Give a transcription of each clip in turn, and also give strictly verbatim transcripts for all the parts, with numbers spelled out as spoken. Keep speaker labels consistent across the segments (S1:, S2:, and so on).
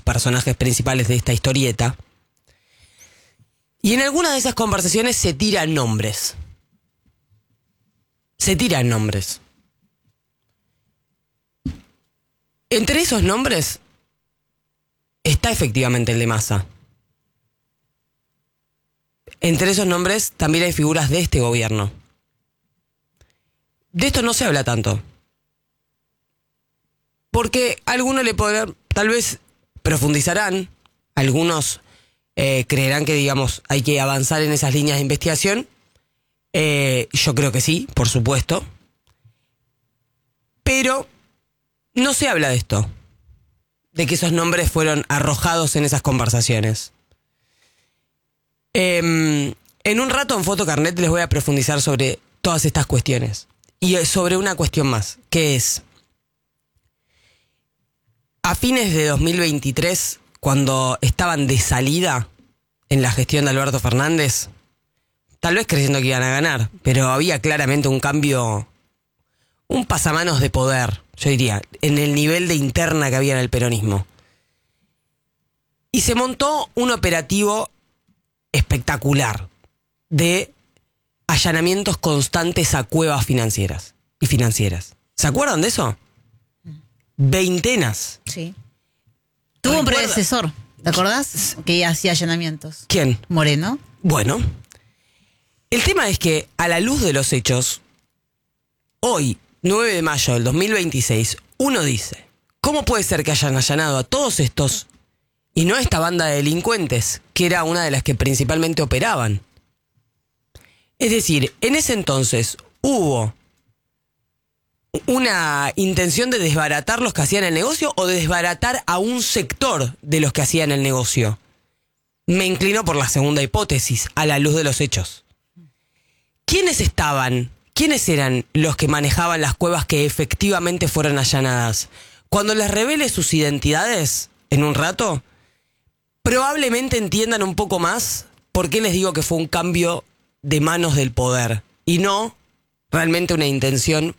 S1: personajes principales de esta historieta. Y en algunas de esas conversaciones se tiran nombres. Se tiran nombres. Entre esos nombres está efectivamente el de Massa. Entre esos nombres también hay figuras de este gobierno. De esto no se habla tanto. Porque algunos le podrán, tal vez profundizarán, algunos eh, creerán que, digamos, hay que avanzar en esas líneas de investigación. Eh, yo creo que sí, por supuesto. Pero no se habla de esto, de que esos nombres fueron arrojados en esas conversaciones. Eh, en un rato en Fotocarnet les voy a profundizar sobre todas estas cuestiones. Y sobre una cuestión más, que es, a fines de dos mil veintitrés, cuando estaban de salida en la gestión de Alberto Fernández, tal vez creyendo que iban a ganar, pero había claramente un cambio, un pasamanos de poder, yo diría, en el nivel de interna que había en el peronismo. Y se montó un operativo espectacular de allanamientos constantes a cuevas financieras y financieras. ¿Se acuerdan de eso? Veintenas.
S2: Sí. Tuvo un predecesor, ¿te acordás? Que hacía allanamientos.
S1: ¿Quién?
S2: Moreno.
S1: Bueno, el tema es que a la luz de los hechos, hoy, nueve de mayo del dos mil veintiséis, uno dice, ¿cómo puede ser que hayan allanado a todos estos y no a esta banda de delincuentes, que era una de las que principalmente operaban? Es decir, en ese entonces hubo una intención de desbaratar los que hacían el negocio o de desbaratar a un sector de los que hacían el negocio. Me inclino por la segunda hipótesis, a la luz de los hechos. ¿Quiénes estaban? ¿Quiénes eran los que manejaban las cuevas que efectivamente fueron allanadas? Cuando les revele sus identidades, en un rato, probablemente entiendan un poco más por qué les digo que fue un cambio de manos del poder y no realmente una intención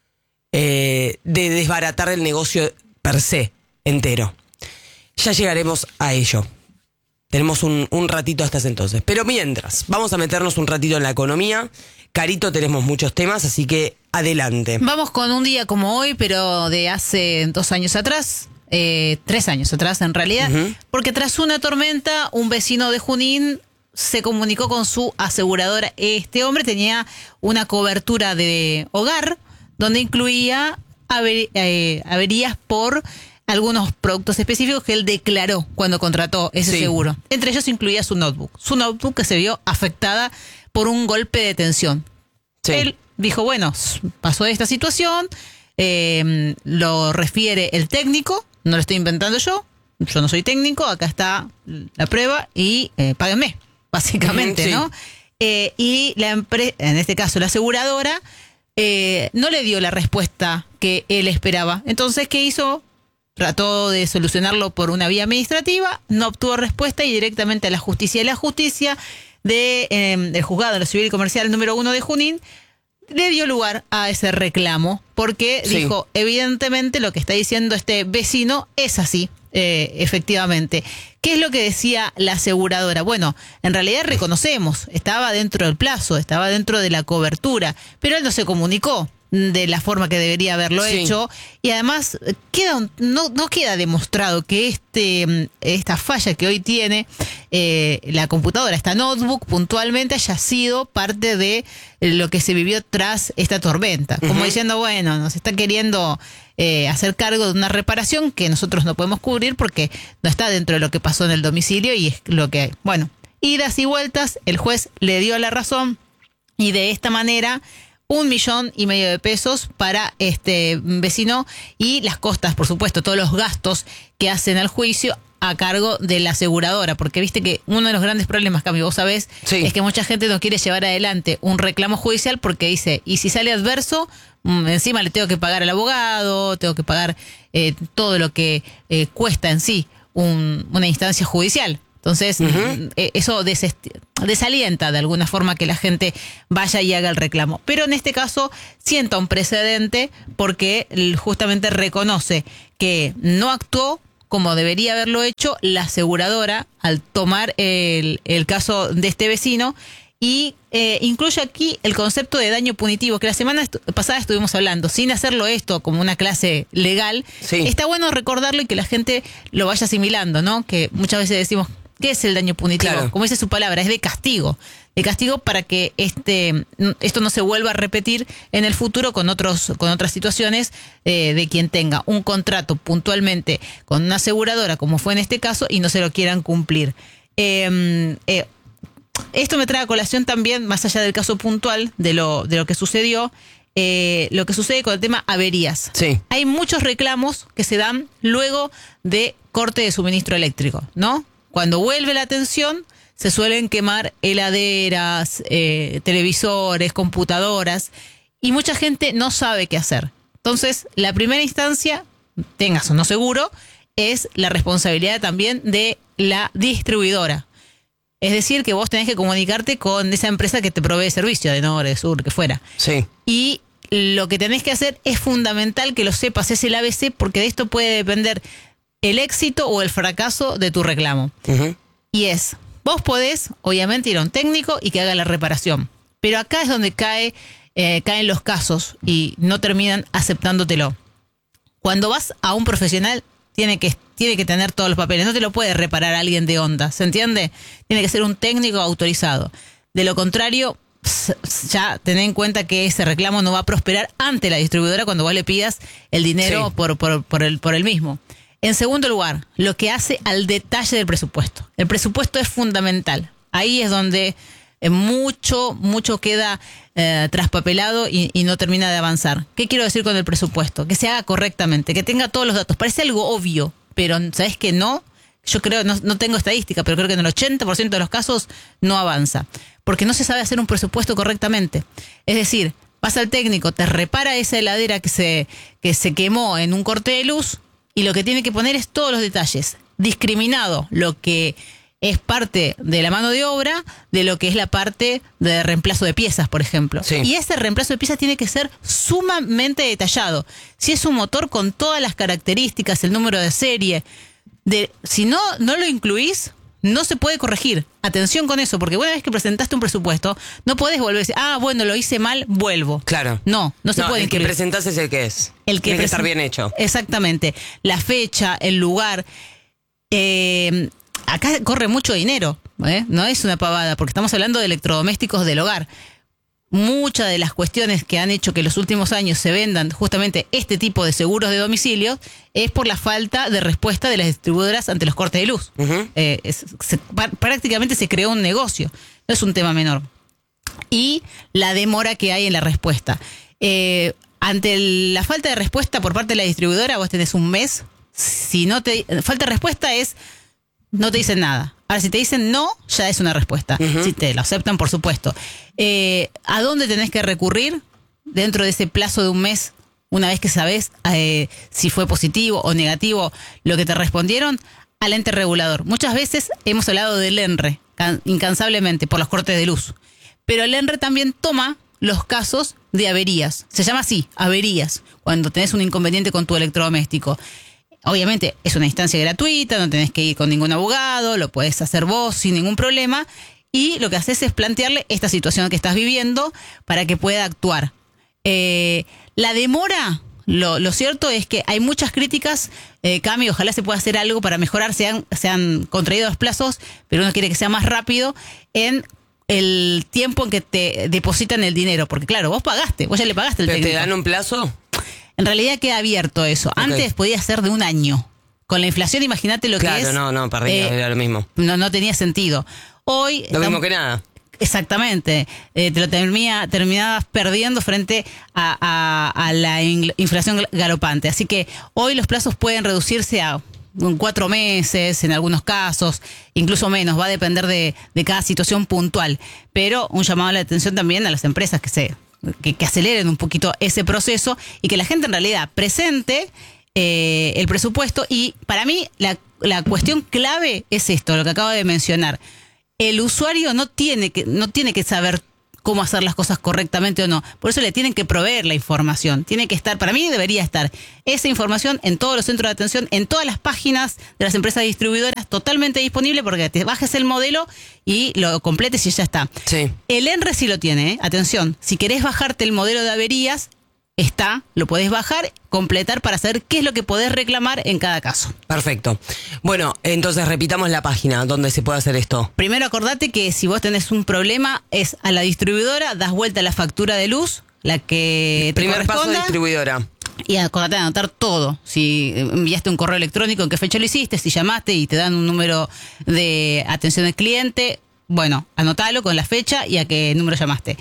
S1: eh, de desbaratar el negocio per se entero. Ya llegaremos a ello. Tenemos un, un ratito hasta ese entonces. Pero mientras, vamos a meternos un ratito en la economía. Carito, tenemos muchos temas, así que adelante.
S2: Vamos con un día como hoy, pero de hace dos años atrás. Eh, tres años atrás, en realidad. Uh-huh. Porque tras una tormenta, un vecino de Junín se comunicó con su aseguradora. Este hombre tenía una cobertura de hogar donde incluía aver, eh, averías por algunos productos específicos que él declaró cuando contrató ese sí. seguro. Entre ellos incluía su notebook. Su notebook que se vio afectada por un golpe de tensión. Sí. Él dijo, bueno, pasó esta situación, eh, lo refiere el técnico, no lo estoy inventando yo, yo no soy técnico, acá está la prueba y eh, páguenme. Básicamente, sí. ¿no? Eh, y la empresa, en este caso la aseguradora, eh, no le dio la respuesta que él esperaba. Entonces, ¿qué hizo? Trató de solucionarlo por una vía administrativa, no obtuvo respuesta y directamente a la justicia. Y la justicia de, eh, del juzgado de lo civil y comercial número uno de Junín le dio lugar a ese reclamo porque sí. dijo, evidentemente lo que está diciendo este vecino es así. Eh, efectivamente. ¿Qué es lo que decía la aseguradora? Bueno, en realidad reconocemos, estaba dentro del plazo, estaba dentro de la cobertura, pero él no se comunicó de la forma que debería haberlo sí. hecho y además queda un, no, no queda demostrado que este esta falla que hoy tiene eh, la computadora, esta notebook puntualmente haya sido parte de lo que se vivió tras esta tormenta. Como uh-huh. diciendo, bueno, nos está queriendo eh, hacer cargo de una reparación que nosotros no podemos cubrir porque no está dentro de lo que pasó en el domicilio y es lo que hay. Bueno, idas y vueltas, el juez le dio la razón y de esta manera un millón y medio de pesos para este vecino y las costas, por supuesto, todos los gastos que hacen al juicio a cargo de la aseguradora, porque viste que uno de los grandes problemas, Cami, vos sabés, sí. es que mucha gente no quiere llevar adelante un reclamo judicial porque dice, y si sale adverso, encima le tengo que pagar al abogado, tengo que pagar eh, todo lo que eh, cuesta en sí un, una instancia judicial. Entonces, uh-huh. eso desest- desalienta de alguna forma que la gente vaya y haga el reclamo. Pero en este caso sienta un precedente porque justamente reconoce que no actuó como debería haberlo hecho la aseguradora al tomar el, el caso de este vecino. Y eh, incluye aquí el concepto de daño punitivo, que la semana estu- pasada estuvimos hablando, sin hacerlo esto como una clase legal.
S1: Sí.
S2: Está bueno recordarlo y que la gente lo vaya asimilando, ¿no? Que muchas veces decimos, ¿qué es el daño punitivo?
S1: Claro.
S2: Como dice su palabra, es de castigo. De castigo para que este esto no se vuelva a repetir en el futuro con otros con otras situaciones eh, de quien tenga un contrato puntualmente con una aseguradora, como fue en este caso, y no se lo quieran cumplir. Eh, eh, Esto me trae a colación también, más allá del caso puntual de lo, de lo que sucedió, eh, lo que sucede con el tema averías.
S1: Sí.
S2: Hay muchos reclamos que se dan luego de corte de suministro eléctrico, ¿no? Cuando vuelve la tensión, se suelen quemar heladeras, eh, televisores, computadoras, y mucha gente no sabe qué hacer. Entonces, la primera instancia, tengas o no seguro, es la responsabilidad también de la distribuidora. Es decir, que vos tenés que comunicarte con esa empresa que te provee servicio, de norte, de sur, que fuera.
S1: Sí.
S2: Y lo que tenés que hacer es fundamental que lo sepas, es el A B C, porque de esto puede depender el éxito o el fracaso de tu reclamo.
S1: Uh-huh.
S2: Y es, vos podés, obviamente, ir a un técnico y que haga la reparación. Pero acá es donde cae, eh, caen los casos y no terminan aceptándotelo. Cuando vas a un profesional, tiene que tiene que tener todos los papeles. No te lo puede reparar alguien de onda, ¿se entiende? Tiene que ser un técnico autorizado. De lo contrario, ya ten en cuenta que ese reclamo no va a prosperar ante la distribuidora cuando vos le pidas el dinero
S1: Sí.
S2: por, por, por, el, por el mismo. En segundo lugar, lo que hace al detalle del presupuesto. El presupuesto es fundamental. Ahí es donde eh, mucho, mucho queda eh, traspapelado y, y no termina de avanzar. ¿Qué quiero decir con el presupuesto? Que se haga correctamente, que tenga todos los datos. Parece algo obvio, pero ¿sabes qué no? Yo creo, no, no tengo estadística, pero creo que en el ochenta por ciento de los casos no avanza. Porque no se sabe hacer un presupuesto correctamente. Es decir, vas al técnico, te repara esa heladera que se, que se quemó en un corte de luz y lo que tiene que poner es todos los detalles. Discriminado lo que es parte de la mano de obra de lo que es la parte de reemplazo de piezas, por ejemplo.
S1: Sí.
S2: Y ese reemplazo de piezas tiene que ser sumamente detallado. Si es un motor con todas las características, el número de serie, de, si no, no lo incluís, no se puede corregir. Atención con eso, porque una vez que presentaste un presupuesto, no podés volver a decir, ah, bueno, lo hice mal, vuelvo.
S1: Claro.
S2: No, no se
S1: No,
S2: puede
S1: el que
S2: incluir.
S1: presentás es el que es.
S2: El que
S1: Tiene que estar
S2: presen-
S1: bien hecho.
S2: Exactamente. La fecha, el lugar. Eh, acá corre mucho dinero, ¿eh? No es una pavada, porque estamos hablando de electrodomésticos del hogar. Muchas de las cuestiones que han hecho que en los últimos años se vendan justamente este tipo de seguros de domicilio es por la falta de respuesta de las distribuidoras ante los cortes de luz.
S1: Uh-huh.
S2: Eh, es- se- pa- prácticamente se creó un negocio, no es un tema menor. Y la demora que hay en la respuesta. Eh, ante el- la falta de respuesta por parte de la distribuidora, vos tenés un mes. Si no te falta de respuesta es, no te dicen nada. Ahora, si te dicen no, ya es una respuesta.
S1: Uh-huh.
S2: Si te lo aceptan, por supuesto. Eh, ¿A dónde tenés que recurrir dentro de ese plazo de un mes? Una vez que sabés eh, si fue positivo o negativo lo que te respondieron, al ente regulador. Muchas veces hemos hablado del ENRE, can- incansablemente, por los cortes de luz. Pero el ENRE también toma los casos de averías. Se llama así, averías, cuando tenés un inconveniente con tu electrodoméstico. Obviamente es una instancia gratuita, no tenés que ir con ningún abogado, lo podés hacer vos sin ningún problema. Y lo que haces es plantearle esta situación que estás viviendo para que pueda actuar. Eh, la demora, lo, lo cierto es que hay muchas críticas. Eh, Cami, ojalá se pueda hacer algo para mejorar. Se han, se han contraído los plazos, pero uno quiere que sea más rápido en el tiempo en que te depositan el dinero. Porque claro, vos pagaste, vos ya le pagaste el
S1: ¿Pero te
S2: técnico.
S1: dan un plazo?
S2: En realidad queda abierto eso.
S1: Ok.
S2: Antes podía ser de un año. Con la inflación, imagínate lo
S1: Claro,
S2: que es.
S1: no, no, para arriba
S2: eh,
S1: era lo mismo.
S2: no, no tenía sentido. Hoy.
S1: Lo mismo
S2: estamos-
S1: que nada.
S2: Exactamente. Eh, te lo termina, terminabas perdiendo frente a, a- a la in- inflación gal- galopante. Así que hoy los plazos pueden reducirse a un cuatro meses en algunos casos, incluso menos. Va a depender de, de cada situación puntual. Pero un llamado a la atención también a las empresas que se que, que aceleren un poquito ese proceso y que la gente en realidad presente eh, el presupuesto. Y para mí la, la cuestión clave es esto, lo que acabo de mencionar. El usuario no tiene que, no tiene que saber cómo hacer las cosas correctamente o no. Por eso le tienen que proveer la información. Tiene que estar, para mí debería estar esa información en todos los centros de atención, en todas las páginas de las empresas distribuidoras, totalmente disponible porque te bajes el modelo y lo completes y ya está.
S1: Sí.
S2: El ENRE sí lo tiene, ¿eh? Atención, si querés bajarte el modelo de averías, está, lo podés bajar, completar para saber qué es lo que podés reclamar en cada caso.
S1: Perfecto. Bueno, entonces repitamos la página donde se puede hacer esto.
S2: Primero acordate que si vos tenés un problema, es a la distribuidora, das vuelta a la factura de luz, la que te
S1: Primer paso,
S2: corresponda,
S1: distribuidora.
S2: y acordate de anotar todo. Si enviaste un correo electrónico, en qué fecha lo hiciste, si llamaste y te dan un número de atención al cliente, bueno, anotalo con la fecha y a qué número llamaste.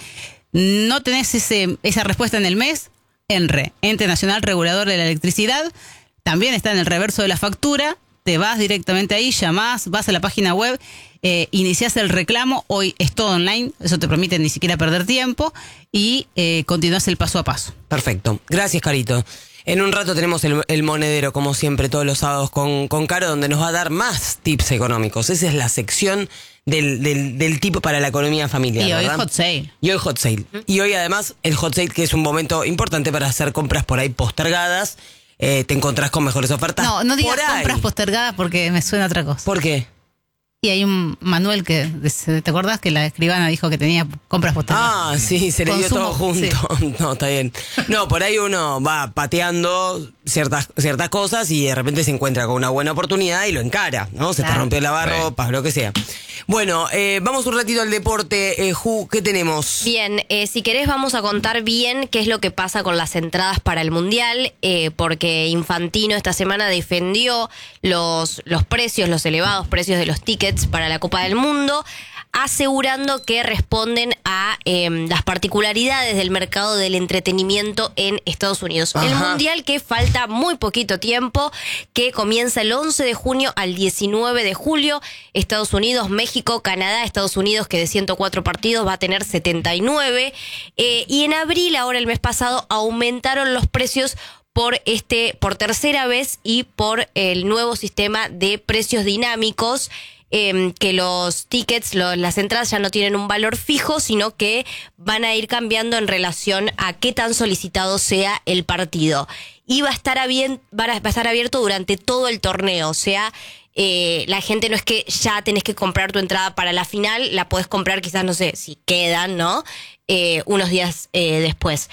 S2: No tenés ese, esa respuesta en el mes, ENRE, Ente Nacional Regulador de la Electricidad, también está en el reverso de la factura, te vas directamente ahí, llamás, vas a la página web, eh, iniciás el reclamo, hoy es todo online, eso te permite ni siquiera perder tiempo, y eh, continúas el paso a paso.
S1: Perfecto. Gracias, Carito. En un rato tenemos el, el monedero, como siempre, todos los sábados con, con Caro, donde nos va a dar más tips económicos. Esa es la sección del, del, del tipo para la economía familiar,
S2: Y hoy
S1: ¿verdad?
S2: es hot sale.
S1: Y hoy hot sale. Y hoy además el hot sale, que es un momento importante para hacer compras por ahí postergadas. Eh, te encontrás con mejores ofertas.
S2: No, no digas
S1: por ahí.
S2: compras postergadas porque me suena otra cosa.
S1: ¿Por qué?
S2: Y hay un Manuel que, ¿te acordás que la escribana dijo que tenía compras postergadas?
S1: Ah, sí, se le dio
S2: Consumo,
S1: todo junto.
S2: sí.
S1: No, está bien. No, por ahí uno va pateando ciertas ciertas cosas y de repente se encuentra con una buena oportunidad y lo encara, ¿no? Se
S2: Claro.
S1: te rompió el lavarropas, lo que sea. Bueno, eh, vamos un ratito al deporte. Eh, Ju, ¿qué tenemos?
S3: Bien, eh, si querés vamos a contar bien qué es lo que pasa con las entradas para el Mundial, eh, porque Infantino esta semana defendió los, los precios, los elevados precios de los tickets para la Copa del Mundo, asegurando que responden a eh, las particularidades del mercado del entretenimiento en Estados Unidos.
S1: Ajá.
S3: El Mundial que falta muy poquito tiempo, que comienza el once de junio al diecinueve de julio, Estados Unidos, México, Canadá, Estados Unidos, que de ciento cuatro partidos va a tener setenta y nueve, eh, y en abril, ahora el mes pasado, aumentaron los precios por este, por tercera vez y por el nuevo sistema de precios dinámicos, eh, que los tickets, lo, las entradas ya no tienen un valor fijo, sino que van a ir cambiando en relación a qué tan solicitado sea el partido. Y va a estar, abien, va a estar abierto durante todo el torneo, o sea, eh, la gente no es que ya tenés que comprar tu entrada para la final, la podés comprar quizás, no sé, si quedan, ¿no? Eh, unos días eh, después.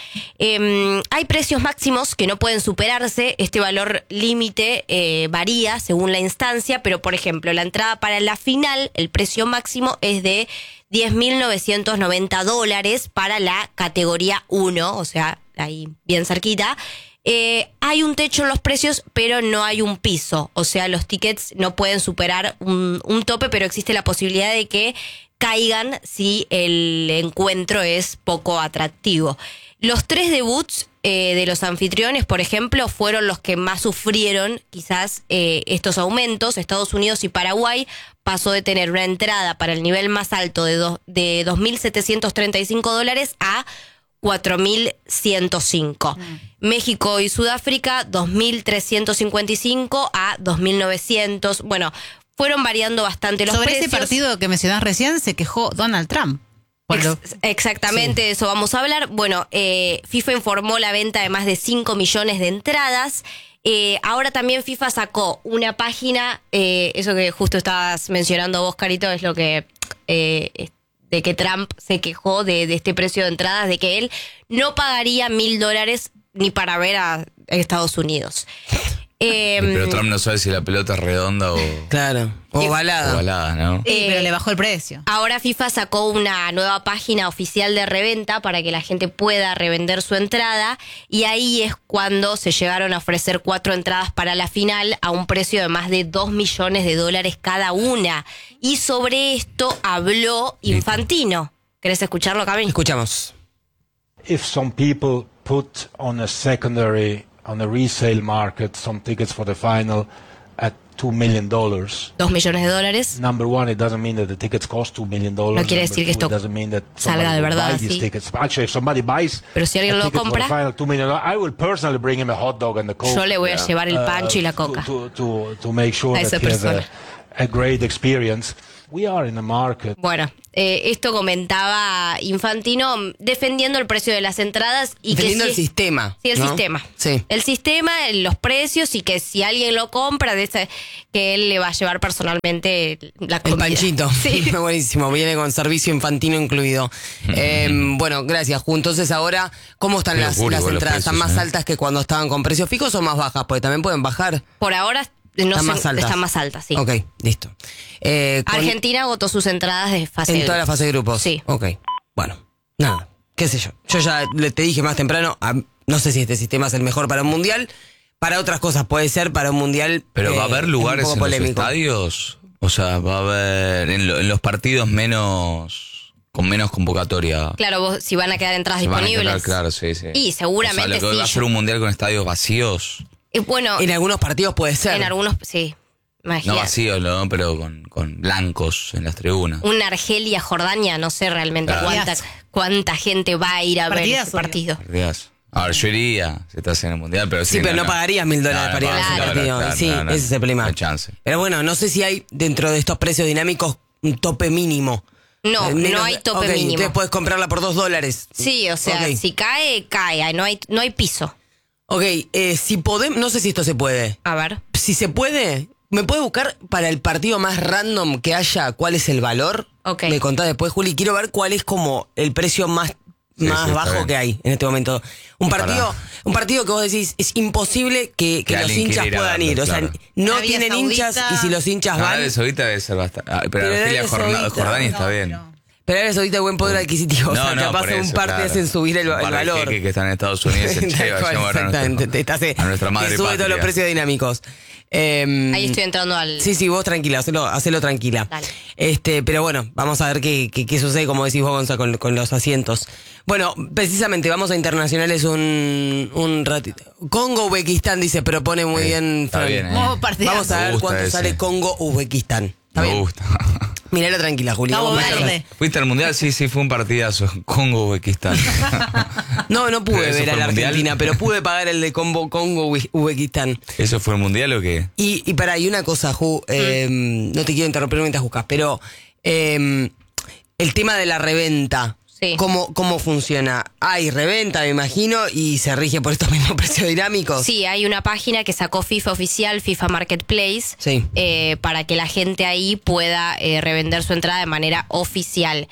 S3: Eh, hay precios máximos que no pueden superarse. Este valor límite eh, varía según la instancia, pero por ejemplo, la entrada para la final, el precio máximo es de diez mil novecientos noventa dólares para la categoría uno, o sea, ahí bien cerquita. Eh, hay un techo en los precios, pero no hay un piso. O sea, los tickets no pueden superar un, un tope, pero existe la posibilidad de que caigan si el encuentro es poco atractivo. Los tres debuts eh, de los anfitriones, por ejemplo, fueron los que más sufrieron quizás eh, estos aumentos. Estados Unidos y Paraguay pasó de tener una entrada para el nivel más alto de, do, de dos mil setecientos treinta y cinco dólares a cuatro mil ciento cinco. Mm. México y Sudáfrica, dos mil trescientos cincuenta y cinco a dos mil novecientos. Bueno, fueron variando bastante los
S2: Sobre
S3: precios.
S2: ese partido que mencionás recién se quejó Donald Trump.
S3: Ex- exactamente, sí. De eso vamos a hablar. Bueno, eh, FIFA informó la venta de más de cinco millones de entradas. Eh, ahora también FIFA sacó una página, eh, eso que justo estabas mencionando vos, Carito, es lo que... Eh, de que Trump se quejó de, de este precio de entradas, de que él no pagaría mil dólares ni para ver a Estados Unidos. Eh,
S4: Pero Trump no sabe si la pelota es redonda o,
S1: Claro, o ovalada.
S4: ovalada, ¿no?
S2: Sí,
S3: Eh,
S2: pero le bajó el precio.
S3: Ahora FIFA sacó una nueva página oficial de reventa para que la gente pueda revender su entrada, y ahí es cuando se llegaron a ofrecer cuatro entradas para la final a un precio de más de dos millones de dólares cada una. Y sobre esto habló Infantino. ¿Querés escucharlo, Cami?
S1: Escuchamos.
S5: If some people put on a secondary, on a resale market, some tickets for the final at two million dollars.
S3: Dos millones de dólares.
S5: Number one, it doesn't mean that the tickets cost two million dollars.
S3: No quiere decir que esto
S5: it doesn't mean that
S3: salga de
S5: somebody will
S3: verdad
S5: buy
S3: así.
S5: these tickets. Actually, if somebody buys
S3: Pero si alguien
S5: a
S3: lo
S5: ticket for the
S3: compra,
S5: final, two million dollars, I will personally bring him a hot dog and the coke.
S3: yo le voy a llevar el pancho y la
S5: to-
S3: coca
S5: To, to, to make sure
S3: a esa
S5: that he has
S3: persona.
S5: a, a great experience. We are in a market.
S3: Bueno, eh, esto comentaba Infantino defendiendo el precio de las entradas y
S1: Defendiendo
S3: que
S1: el
S3: si,
S1: sistema.
S3: Sí, el
S1: ¿no?
S3: sistema.
S1: Sí.
S3: El sistema, los precios y que si alguien lo compra, de ese, que él le va a llevar personalmente la
S1: El
S3: comida.
S1: panchito.
S3: Sí.
S1: Buenísimo. Viene con servicio Infantino incluido. Eh, bueno, gracias, Ju. Entonces ahora, ¿cómo están
S4: Qué
S1: las,
S4: locura
S1: las
S4: igual los
S1: entradas? ¿Están más
S4: precios, ¿eh?
S1: altas que cuando estaban con precios fijos o más bajas? Porque también pueden bajar.
S3: Por ahora no
S1: Están
S3: sé,
S1: más altas.
S3: están más altas, sí.
S1: Ok, listo. Eh, con-
S3: Argentina agotó sus entradas de fase
S1: En
S3: de
S1: toda la
S3: grupos.
S1: fase de grupos.
S3: Sí.
S1: Ok. Bueno, nada. ¿Qué sé yo? Yo ya le te dije más temprano, ah, no sé si este sistema es el mejor para un mundial. Para otras cosas puede ser, para un mundial.
S4: Pero
S1: eh,
S4: va a haber
S1: es un
S4: lugares
S1: poco
S4: en los
S1: polémico.
S4: estadios. O sea, va a haber en, lo- en los partidos menos con menos convocatoria.
S3: Claro, vos, si van a quedar entradas
S4: Se van a
S3: disponibles.
S4: quedar, claro, sí, sí.
S3: Y seguramente
S4: o sea, lo que va a
S3: sí.
S4: ser un mundial con estadios vacíos.
S3: Y bueno,
S1: En algunos partidos puede ser.
S3: en algunos, sí.
S4: No
S3: Imagínate.
S4: vacíos, no, pero con, con blancos en las tribunas.
S3: Una Argelia, Jordania, no sé realmente
S4: Claro.
S3: cuánta, cuánta gente va a ir a ver
S2: Partidazo,
S3: ese partido.
S4: Partidas. A ver, yo iría si estás en el mundial, pero sí.
S1: Sí, pero no, pagarías mil dólares
S4: No,
S1: para ir a
S4: no,
S1: ese
S3: claro,
S1: partido.
S4: claro,
S1: sí,
S4: no, no,
S1: ese es el problema.
S4: no hay chance.
S1: Pero bueno, no sé si hay dentro de estos precios dinámicos un tope mínimo.
S3: No,
S1: Eh, menos
S3: no hay
S1: de-
S3: tope
S1: ok,
S3: mínimo.
S1: Entonces puedes comprarla por dos dólares.
S3: Sí, o sea,
S1: Ok.
S3: si cae, cae. No hay, no hay piso.
S1: Ok, eh, si podemos, no sé si esto se puede.
S3: A ver.
S1: Si se puede, ¿me puede buscar para el partido más random que haya cuál es el valor?
S3: Ok.
S1: Me contás después, Juli. Quiero ver cuál es como el precio más,
S4: Sí,
S1: más
S4: sí, está
S1: bajo
S4: bien.
S1: que hay en este momento. Un partido,
S4: Para-
S1: un partido que vos decís, es imposible que, que
S4: Que
S1: los
S4: alguien
S1: hinchas
S4: quiera ir a
S1: puedan
S4: verlo,
S1: ir. O sea,
S4: claro.
S1: no
S2: Arabia
S1: tienen
S2: Saudita.
S1: hinchas y si los hinchas
S4: No,
S1: van...
S4: Arabia Saudita debe ser bastante. ah, Pero
S1: Pero
S4: Argelia
S1: Arabia
S4: Jorna-
S1: Saudita-
S4: Jordania está
S2: No,
S4: bien.
S2: pero-
S1: Pero ahora Saudita hay buen poder adquisitivo. o sea, capaz
S4: por
S1: en un
S4: eso,
S1: par te
S4: claro.
S1: hacen subir el,
S4: Un
S1: el
S4: par de
S1: valor.
S4: jeques que están en Estados Unidos dicen, che,
S1: Tal cual,
S4: vayamos a ver a
S1: exactamente.
S4: nuestro-
S1: Te, te hace-
S4: a nuestra madre
S1: te sube
S4: patria.
S1: todos los precios dinámicos. Eh,
S3: Ahí estoy entrando al.
S1: Sí, sí, vos tranquila, hacelo, hacelo tranquila.
S3: Dale.
S1: Este, pero bueno, vamos a ver qué, qué, qué sucede, como decís vos, Gonza, con, con los asientos. Bueno, precisamente, vamos a internacionales un, un ratito. Congo-Uzbekistán, dice, propone muy
S4: Sí,
S1: bien,
S4: está
S1: Fran.
S4: bien, ¿eh?
S2: Modo partidazo.
S1: Vamos a
S4: Me
S1: ver
S4: gusta
S1: cuánto
S4: ese.
S1: sale Congo-Uzbekistán. ¿Está
S4: Me
S1: bien?
S4: gusta.
S1: Miralo tranquila, Julia.
S2: Cabo
S1: vos me
S2: Verde.
S1: llamás.
S4: ¿Fuiste al mundial? Sí, sí, fue un partidazo. Congo-Uzbekistán.
S1: No, no pude
S4: ¿Pero eso
S1: ver a
S4: fue
S1: la
S4: el mundial?
S1: Argentina, pero pude pagar el de Congo- Congo-Uzbekistán.
S4: ¿Eso fue el mundial o qué?
S1: Y, y para, y una cosa, Ju, eh, no te quiero interrumpir mientras buscas, pero eh, el tema de la reventa,
S3: Sí.
S1: ¿cómo, ¿cómo funciona? Hay reventa, me imagino, y se rige por estos mismos precios dinámicos.
S3: Sí, hay una página que sacó FIFA Oficial, FIFA Marketplace,
S1: Sí.
S3: eh, para que la gente ahí pueda eh, revender su entrada de manera oficial.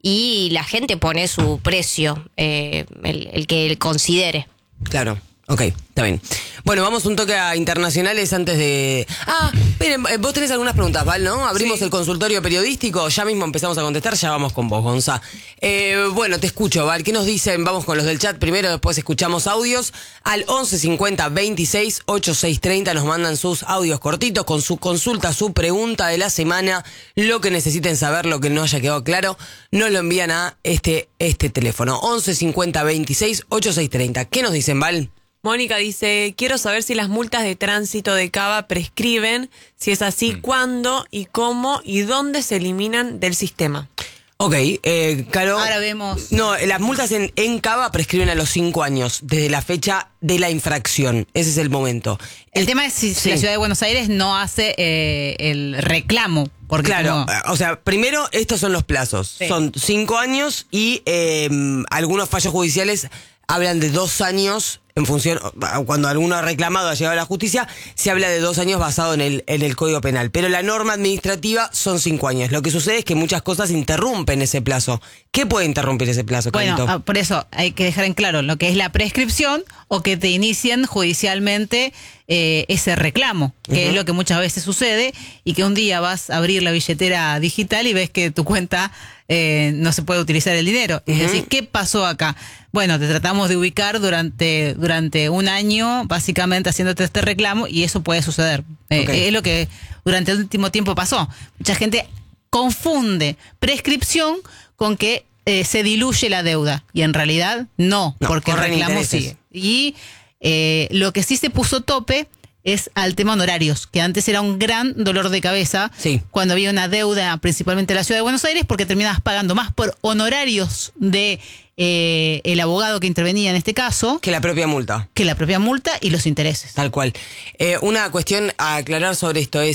S3: Y la gente pone su precio, eh, el, el que él considere.
S1: Claro. Ok, está bien. Bueno, vamos un toque a internacionales antes de... Ah, miren, eh, vos tenés algunas preguntas, Val, ¿no? Abrimos el consultorio periodístico, ya mismo empezamos a contestar, ya vamos con vos, Gonza. Eh, bueno, te escucho, Val. ¿Qué nos dicen? Vamos con los del chat primero, después escuchamos audios. Al once cincuenta veintiséis ochenta y seis treinta nos mandan sus audios cortitos con su consulta, su pregunta de la semana, lo que necesiten saber, lo que no haya quedado claro, nos lo envían a este, este teléfono. once cincuenta veintiséis ochenta y seis treinta. ¿Qué nos dicen, Val?
S6: Mónica dice, quiero saber si las multas de tránsito de Cava prescriben, si es así,
S4: Mm.
S6: cuándo y cómo y dónde se eliminan del sistema.
S1: Ok, eh, Caro.
S2: Ahora vemos.
S1: No, las multas en, en Cava prescriben a los cinco años, desde la fecha de la infracción. Ese es el momento.
S2: El tema es si
S1: Sí.
S2: la ciudad de Buenos Aires no hace eh, el reclamo. Porque
S1: Claro,
S2: como-
S1: eh, o sea, primero estos son los plazos.
S2: Sí.
S1: Son cinco años y eh, algunos fallos judiciales hablan de dos años en función, cuando alguno ha reclamado, ha llegado a la justicia, se habla de dos años basado en el, en el Código Penal. Pero la norma administrativa son cinco años. Lo que sucede es que muchas cosas interrumpen ese plazo. ¿Qué puede interrumpir ese plazo,
S2: Bueno,
S1: Carito?
S2: ah, por eso hay que dejar en claro lo que es la prescripción o que te inicien judicialmente eh, ese reclamo, que
S1: Ujú.
S2: es lo que muchas veces sucede y que un día vas a abrir la billetera digital y ves que tu cuenta eh, no se puede utilizar el dinero. Y
S1: Ujú.
S2: decís, ¿qué pasó acá? Bueno, te tratamos de ubicar durante, durante un año, básicamente haciéndote este reclamo y eso puede suceder. Eh,
S1: Ok.
S2: Es lo que durante el último tiempo pasó. Mucha gente confunde prescripción con que eh, se diluye la deuda y en realidad no,
S1: No,
S2: porque el
S1: corren
S2: reclamo
S1: intereses.
S2: sigue. Y eh, lo que sí se puso tope es al tema honorarios, que antes era un gran dolor de cabeza
S1: Sí.
S2: cuando había una deuda principalmente en la ciudad de Buenos Aires porque terminabas pagando más por honorarios de eh, el abogado que intervenía en este caso
S1: Que la propia multa.
S2: que la propia multa y los intereses.
S1: Tal cual. Eh, una cuestión a aclarar sobre esto es,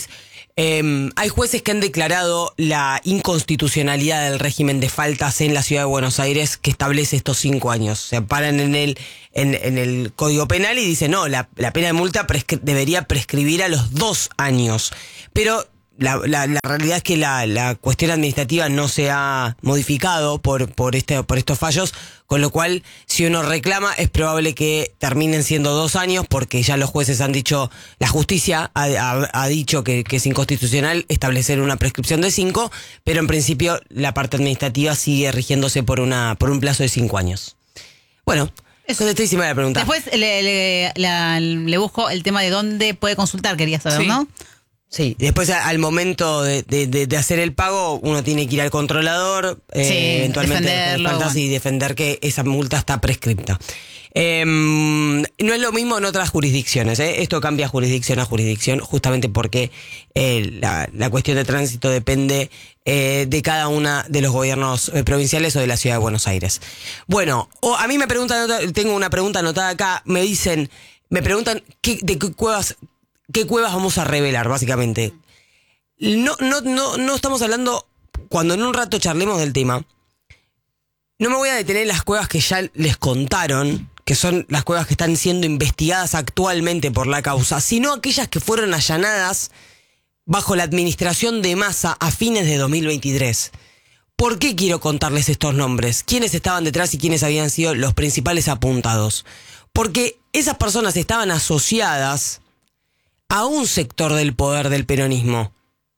S1: Eh, hay jueces que han declarado la inconstitucionalidad del régimen de faltas en la ciudad de Buenos Aires que establece estos cinco años. Se paran en el, en, en el Código Penal y dicen, no, la, la pena de multa prescri- debería prescribir a los dos años. Pero la, la, la realidad es que la, la cuestión administrativa no se ha modificado por, por, este, por estos fallos, con lo cual, si uno reclama, es probable que terminen siendo dos años, porque ya los jueces han dicho, la justicia ha, ha, ha dicho que, que es inconstitucional establecer una prescripción de cinco, pero en principio la parte administrativa sigue rigiéndose por una por un plazo de cinco años. Bueno, eso es tristísima la pregunta.
S2: Después le, le, la- le busco el tema de dónde puede consultar, quería saber,
S6: Sí.
S2: ¿no?
S1: Sí, después a- al momento de, de, de- de hacer el pago, uno tiene que ir al controlador, eh,
S2: Sí,
S1: eventualmente
S2: defenderlo,
S1: faltas
S2: bueno.
S1: y defender que esa multa está prescripta. Eh, no es lo mismo en otras jurisdicciones, ¿eh? Esto cambia jurisdicción a jurisdicción, justamente porque eh, la, la cuestión de tránsito depende eh, de cada una de los gobiernos eh, provinciales o de la ciudad de Buenos Aires. Bueno, o a mí me preguntan, tengo una pregunta anotada acá, me dicen, me preguntan qué, de qué cuevas, qué cuevas vamos a revelar, básicamente. No, no, no, no estamos hablando, cuando en un rato charlemos del tema, no me voy a detener en las cuevas que ya les contaron, que son las cuevas que están siendo investigadas actualmente por la causa, sino aquellas que fueron allanadas bajo la administración de Massa a fines de dos mil veintitrés. ¿Por qué quiero contarles estos nombres? ¿Quiénes estaban detrás y quiénes habían sido los principales apuntados? Porque esas personas estaban asociadas a un sector del poder del peronismo.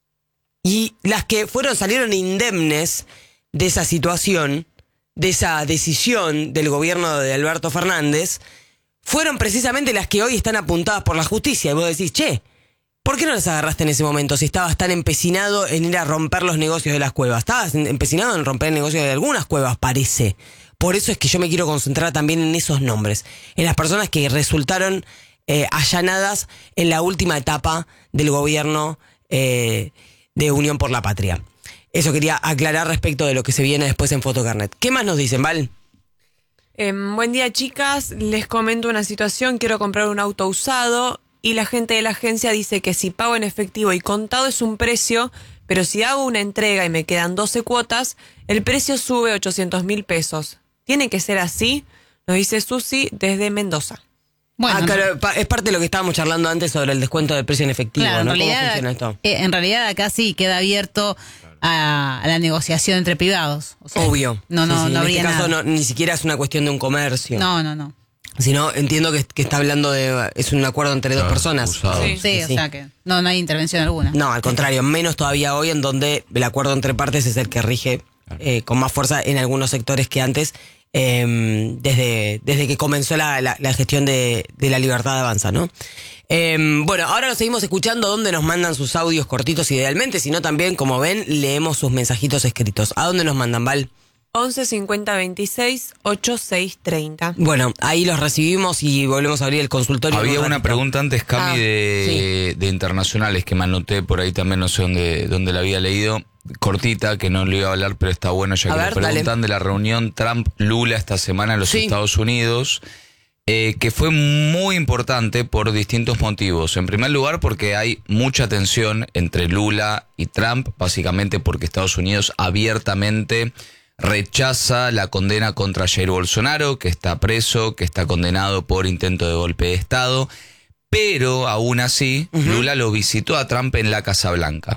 S1: Y las que fueron, salieron indemnes de esa situación, de esa decisión del gobierno de Alberto Fernández, fueron precisamente las que hoy están apuntadas por la justicia. Y vos decís, che, ¿por qué no las agarraste en ese momento si estabas tan empecinado en ir a romper los negocios de las cuevas? Estabas empecinado en romper el negocio de algunas cuevas, parece. Por eso es que yo me quiero concentrar también en esos nombres, en las personas que resultaron eh, allanadas en la última etapa del gobierno eh, de Unión por la Patria. Eso quería aclarar respecto de lo que se viene después en Fotocarnet. ¿Qué más nos dicen, Val?
S6: Eh, buen día, chicas. Les comento una situación. Quiero comprar un auto usado y la gente de la agencia dice que si pago en efectivo y contado es un precio, pero si hago una entrega y me quedan doce cuotas, el precio sube ochocientos mil pesos. ¿Tiene que ser así? Nos dice Susi desde Mendoza.
S2: Bueno,
S1: Ah, claro, pa- es parte de lo que estábamos charlando antes sobre el descuento del precio en efectivo,
S2: claro, en
S1: ¿no? ¿Cómo
S2: realidad,
S1: funciona esto?
S2: eh, en realidad acá sí queda abierto a, a la negociación entre privados. O sea,
S1: Obvio.
S2: No, no,
S1: Sí, sí,
S2: no
S1: en
S2: habría
S1: este caso
S2: nada.
S1: no- ni siquiera es una cuestión de un comercio.
S2: No, no, no.
S1: Sino entiendo que, que está hablando de... es un acuerdo entre dos
S4: Claro,
S1: personas.
S4: usado.
S6: Sí.
S2: Sí, o sea que no, no hay intervención alguna.
S1: No, al contrario, menos todavía hoy en donde el acuerdo entre partes es el que rige eh, con más fuerza en algunos sectores que antes, eh, desde, desde que comenzó la, la, la gestión de, de la libertad de avanza, ¿no? Eh, bueno, ahora lo seguimos escuchando donde nos mandan sus audios cortitos idealmente, sino también, como ven, leemos sus mensajitos escritos. ¿A dónde nos mandan, Val?
S6: once cincuenta veintiséis ochenta y seis treinta.
S1: Bueno, ahí los recibimos y volvemos a abrir el consultorio.
S4: Había
S1: en un
S4: una
S1: ratito.
S4: pregunta antes, Cami,
S1: Ah,
S4: de, de internacionales que me anoté por ahí también, no sé dónde, dónde la había leído, cortita, que no le iba a hablar, pero está bueno ya
S1: A
S4: que
S1: ver,
S4: le preguntan
S1: dale.
S4: de la reunión Trump-Lula esta semana en los
S1: Sí.
S4: Estados Unidos, eh, que fue muy importante por distintos motivos. En primer lugar, porque hay mucha tensión entre Lula y Trump, básicamente porque Estados Unidos abiertamente rechaza la condena contra Jair Bolsonaro, que está preso, que está condenado por intento de golpe de Estado, pero aún así Lula lo visitó a Trump en la Casa Blanca.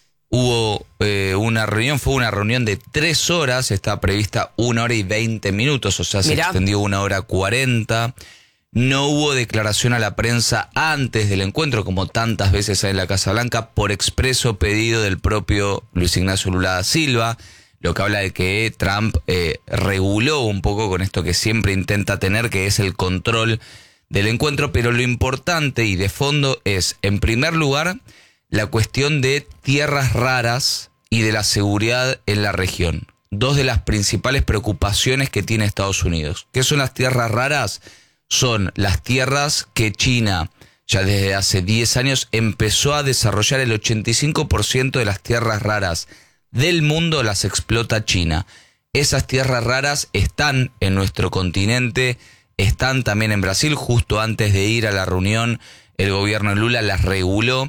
S4: Hubo eh, una reunión, fue una reunión de tres horas, está prevista una hora y veinte minutos, o sea, se
S1: Mirá.
S4: extendió una hora cuarenta. No hubo declaración a la prensa antes del encuentro, como tantas veces hay en la Casa Blanca, por expreso pedido del propio Luis Ignacio Lula da Silva, lo que habla de que Trump eh, reguló un poco con esto que siempre intenta tener, que es el control del encuentro, pero lo importante y de fondo es, en primer lugar, la cuestión de tierras raras y de la seguridad en la región. Dos de las principales preocupaciones que tiene Estados Unidos. ¿Qué son las tierras raras? Son las tierras que China, ya desde hace diez años, empezó a desarrollar. El ochenta y cinco por ciento de las tierras raras del mundo las explota China. Esas tierras raras están en nuestro continente, están también en Brasil. Justo antes de ir a la reunión, el gobierno de Lula las reguló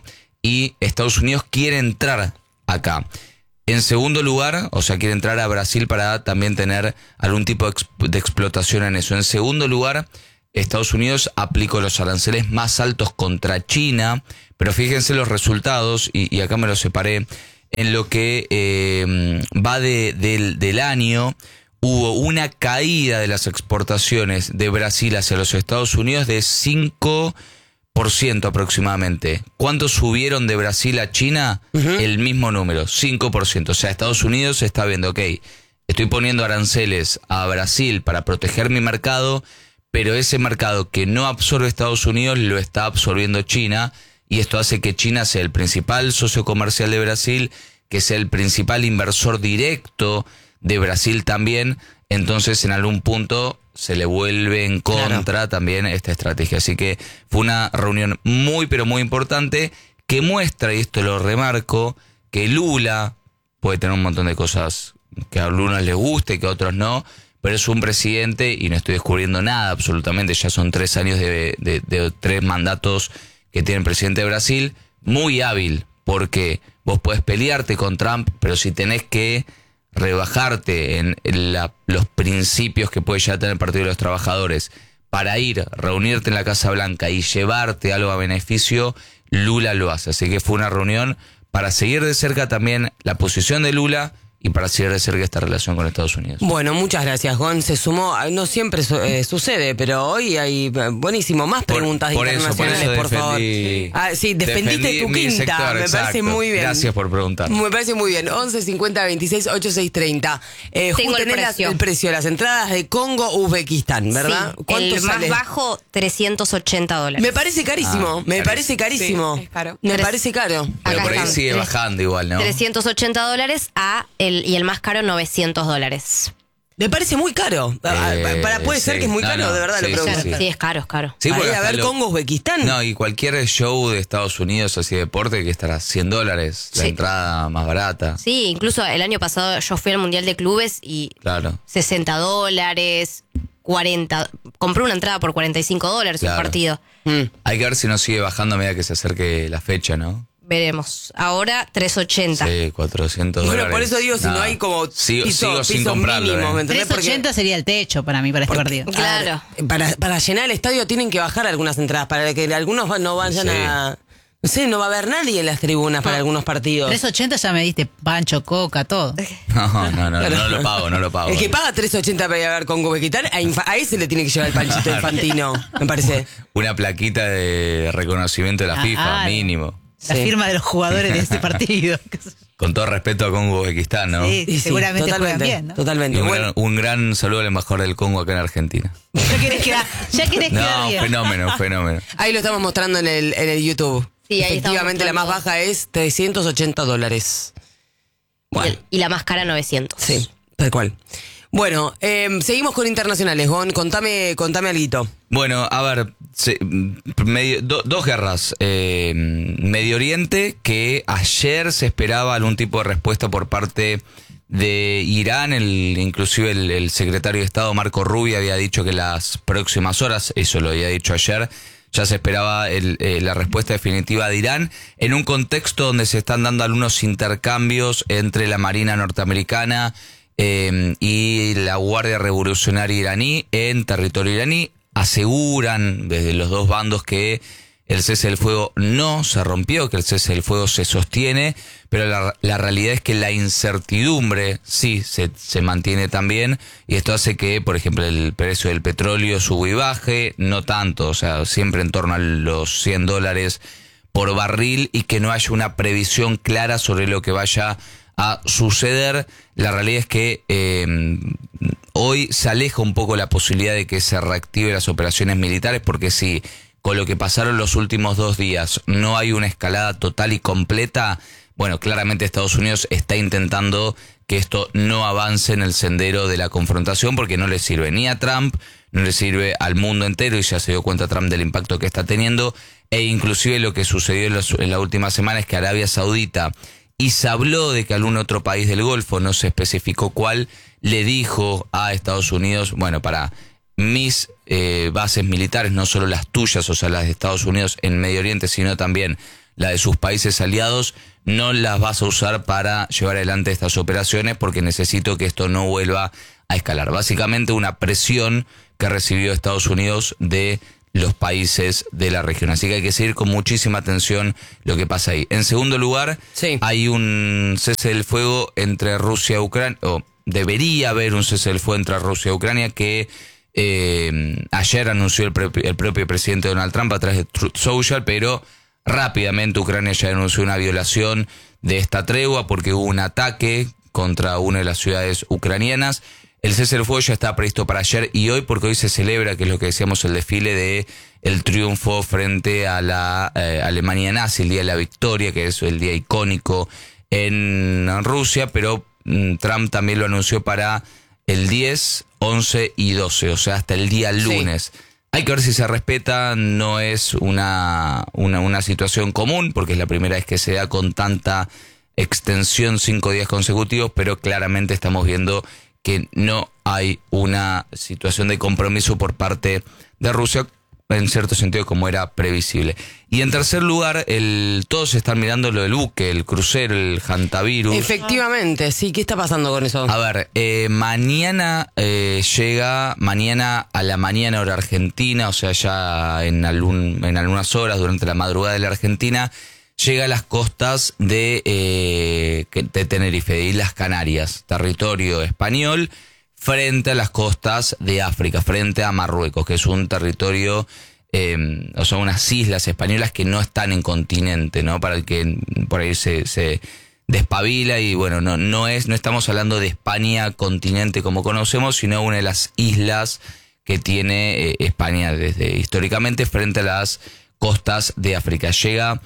S4: y Estados Unidos quiere entrar acá. En segundo lugar, o sea, quiere entrar a Brasil para también tener algún tipo de, exp- de explotación en eso. En segundo lugar, Estados Unidos aplicó los aranceles más altos contra China, pero fíjense los resultados, y, y acá me los separé, en lo que eh, va de, del, del año, hubo una caída de las exportaciones de Brasil hacia los Estados Unidos de cinco por ciento aproximadamente. ¿Cuánto subieron de Brasil a China? Uh-huh. El mismo número, cinco por ciento. O sea, Estados Unidos está viendo, ok, estoy poniendo aranceles a Brasil para proteger mi mercado, pero ese mercado que no absorbe Estados Unidos lo está absorbiendo China, y esto hace que China sea el principal socio comercial de Brasil, que sea el principal inversor directo de Brasil también. Entonces, en algún punto se le vuelve en contra, claro, también esta estrategia. Así que fue una reunión muy, pero muy importante, que muestra, y esto lo remarco, que Lula puede tener un montón de cosas que a algunos les guste, que a otros no, pero es un presidente, y no estoy descubriendo nada absolutamente, ya son tres años de, de, de tres mandatos que tiene el presidente de Brasil, muy hábil, porque vos podés pelearte con Trump, pero si tenés que rebajarte en la, los principios que puede ya tener el Partido de los Trabajadores para ir, reunirte en la Casa Blanca y llevarte algo a beneficio, Lula lo hace. Así que fue una reunión para seguir de cerca también la posición de Lula y para seguir de cerca esta relación con Estados Unidos.
S1: Bueno, muchas gracias, Gon. Se sumó, no siempre su, eh, sucede, pero hoy hay, buenísimo, más preguntas
S4: por, por
S1: internacionales,
S4: eso, por,
S1: por
S4: eso
S1: favor.
S4: defendí,
S1: Ah, sí, defendiste
S4: defendí
S1: tu
S4: mi
S1: quinta,
S4: sector,
S1: me
S4: exacto.
S1: parece muy bien.
S4: Gracias por preguntar.
S1: Me parece muy bien. once cincuenta veintiséis ochenta y seis treinta. Eh,
S3: Tengo el
S1: tenés
S3: precio.
S1: Las, el precio, las entradas de Congo, Uzbekistán, ¿verdad?
S3: Sí,
S1: ¿Cuánto
S3: el
S1: sale?
S3: más bajo, trescientos ochenta dólares.
S1: Me parece carísimo,
S4: Ah,
S1: me
S4: carísimo.
S1: parece carísimo.
S6: Sí, es caro.
S1: Me
S3: Tres-
S1: parece caro.
S4: Pero
S3: Acá
S4: por ahí
S3: están.
S4: sigue
S3: Tres-
S4: bajando igual, ¿no?
S3: trescientos ochenta dólares a el, y el más caro, novecientos dólares.
S1: Me parece muy caro.
S4: Eh,
S1: Para, puede ser
S4: sí.
S1: que es muy
S4: No,
S1: caro,
S4: no,
S1: de verdad,
S4: sí,
S1: lo pregunto.
S4: sí,
S3: Sí, es caro, es caro.
S4: Sí,
S1: Ahí,
S4: porque
S1: a
S4: hasta
S1: ver,
S4: lo-
S1: Congo, Uzbekistán.
S4: No, y cualquier show de Estados Unidos así de deporte que estará cien dólares, la
S3: Sí.
S4: entrada más barata.
S3: Sí, incluso el año pasado yo fui al Mundial de Clubes y
S4: Claro.
S3: sesenta dólares, cuarenta. Compré una entrada por cuarenta y cinco dólares un
S4: Claro.
S3: partido.
S1: Mm.
S4: Hay que ver si no sigue bajando a medida que se acerque la fecha, ¿no?
S3: Veremos. Ahora trescientos ochenta.
S4: Sí, cuatrocientos
S1: Bueno,
S4: dólares.
S1: por eso digo, si no hay como
S4: sigo,
S1: piso-
S4: sigo sin
S1: piso
S4: comprarlo,
S1: mínimo, ¿me
S4: ¿eh?
S1: entendés?
S2: trescientos ochenta sería el techo para mí, para este partido.
S3: Claro.
S1: Ah, Para, para llenar el estadio tienen que bajar algunas entradas, para que algunos va- no vayan
S4: Sí.
S1: a... No sé, no va a haber nadie en las tribunas para algunos partidos.
S2: trescientos ochenta ya me diste pancho, coca, todo.
S4: No, no, no, no lo pago, no lo pago.
S1: El que paga trescientos ochenta para ir a ver con Uzbekistán, a, Infa- a ese le tiene que llevar el panchito infantino, me parece.
S4: Una plaquita de reconocimiento de la
S2: Ah,
S4: FIFA,
S2: ah.
S4: mínimo.
S2: La
S1: Sí.
S2: firma de los jugadores de este partido.
S4: Con todo respeto a Congo, Uzbekistán, ¿no?
S2: Sí.
S1: Y sí,
S2: seguramente juegan
S1: totalmente,
S2: bien, ¿no?
S1: Totalmente.
S4: Y un,
S1: Bueno,
S4: gran, un gran saludo al embajador del Congo acá en Argentina.
S2: Ya querés quedar, ya querés quedar
S4: No,
S2: bien.
S4: fenómeno, fenómeno.
S1: ahí lo estamos mostrando en el, en el YouTube.
S3: Sí, ahí estamos
S1: Efectivamente, la más
S3: mostrando.
S1: baja es trescientos ochenta dólares.
S3: Y, el- y la más cara, novecientos.
S1: Sí, tal cual. Bueno, eh, seguimos con internacionales, Gon. Contame, contame alguito.
S4: Bueno, a ver, se- medio- do- dos guerras. Eh, Medio Oriente, que ayer se esperaba algún tipo de respuesta por parte de Irán. El, inclusive el, el secretario de Estado, Marco Rubio, había dicho que las próximas horas, eso lo había dicho ayer, ya se esperaba el, eh, la respuesta definitiva de Irán, en un contexto donde se están dando algunos intercambios entre la Marina norteamericana eh, y la Guardia Revolucionaria iraní en territorio iraní. Aseguran desde los dos bandos que el cese del fuego no se rompió, que el cese del fuego se sostiene, pero la, la realidad es que la incertidumbre sí se, se mantiene también, y esto hace que, por ejemplo, el precio del petróleo suba y baje, no tanto, o sea, siempre en torno a los cien dólares por barril, y que no haya una previsión clara sobre lo que vaya a suceder. La realidad es que eh, hoy se aleja un poco la posibilidad de que se reactive las operaciones militares, porque si con lo que pasaron los últimos dos días no hay una escalada total y completa, bueno, claramente Estados Unidos está intentando que esto no avance en el sendero de la confrontación, porque no le sirve ni a Trump, no le sirve al mundo entero, y ya se dio cuenta Trump del impacto que está teniendo, e inclusive lo que sucedió en, los, en la última semana es que Arabia Saudita, y se habló de que algún otro país del Golfo, no se especificó cuál, le dijo a Estados Unidos, bueno, para mis eh, bases militares, no solo las tuyas, o sea, las de Estados Unidos en Medio Oriente, sino también la de sus países aliados, no las vas a usar para llevar adelante estas operaciones porque necesito que esto no vuelva a escalar. Básicamente una presión que recibió Estados Unidos de los países de la región. Así que hay que seguir con muchísima atención lo que pasa ahí. En segundo lugar,
S1: Sí.
S4: hay un cese del fuego entre Rusia y Ucrania, o debería haber un cese del fuego entre Rusia y Ucrania que eh, ayer anunció el, pre- el propio presidente Donald Trump a través de Truth Social, pero rápidamente Ucrania ya anunció una violación de esta tregua porque hubo un ataque contra una de las ciudades ucranianas. El cese del fuego ya está previsto para ayer y hoy, porque hoy se celebra, que es lo que decíamos, el desfile de el triunfo frente a la eh, Alemania nazi, el día de la victoria, que es el día icónico en Rusia, pero mm, Trump también lo anunció para el diez, once y doce, o sea, hasta el día lunes. Hay que ver si se respeta, no es una, una, una situación común, porque es la primera vez que se da con tanta extensión, cinco días consecutivos, pero claramente estamos viendo que no hay una situación de compromiso por parte de Rusia, en cierto sentido como era previsible. Y en tercer lugar, el todos están mirando lo del buque, el crucero, el Hantavirus.
S1: Efectivamente, sí. ¿Qué está pasando con eso?
S4: A ver, eh, mañana eh, llega, mañana a la mañana hora argentina, o sea, ya en, algún, en algunas horas durante la madrugada de la Argentina, llega a las costas de, eh, de Tenerife, de Islas Canarias, territorio español, frente a las costas de África, frente a Marruecos, que es un territorio, eh, o sea, unas islas españolas que no están en continente, ¿no? Para el que por ahí se, se despabila y bueno, no, no es, no estamos hablando de España continente como conocemos, sino una de las islas que tiene eh, España desde históricamente frente a las costas de África. Llega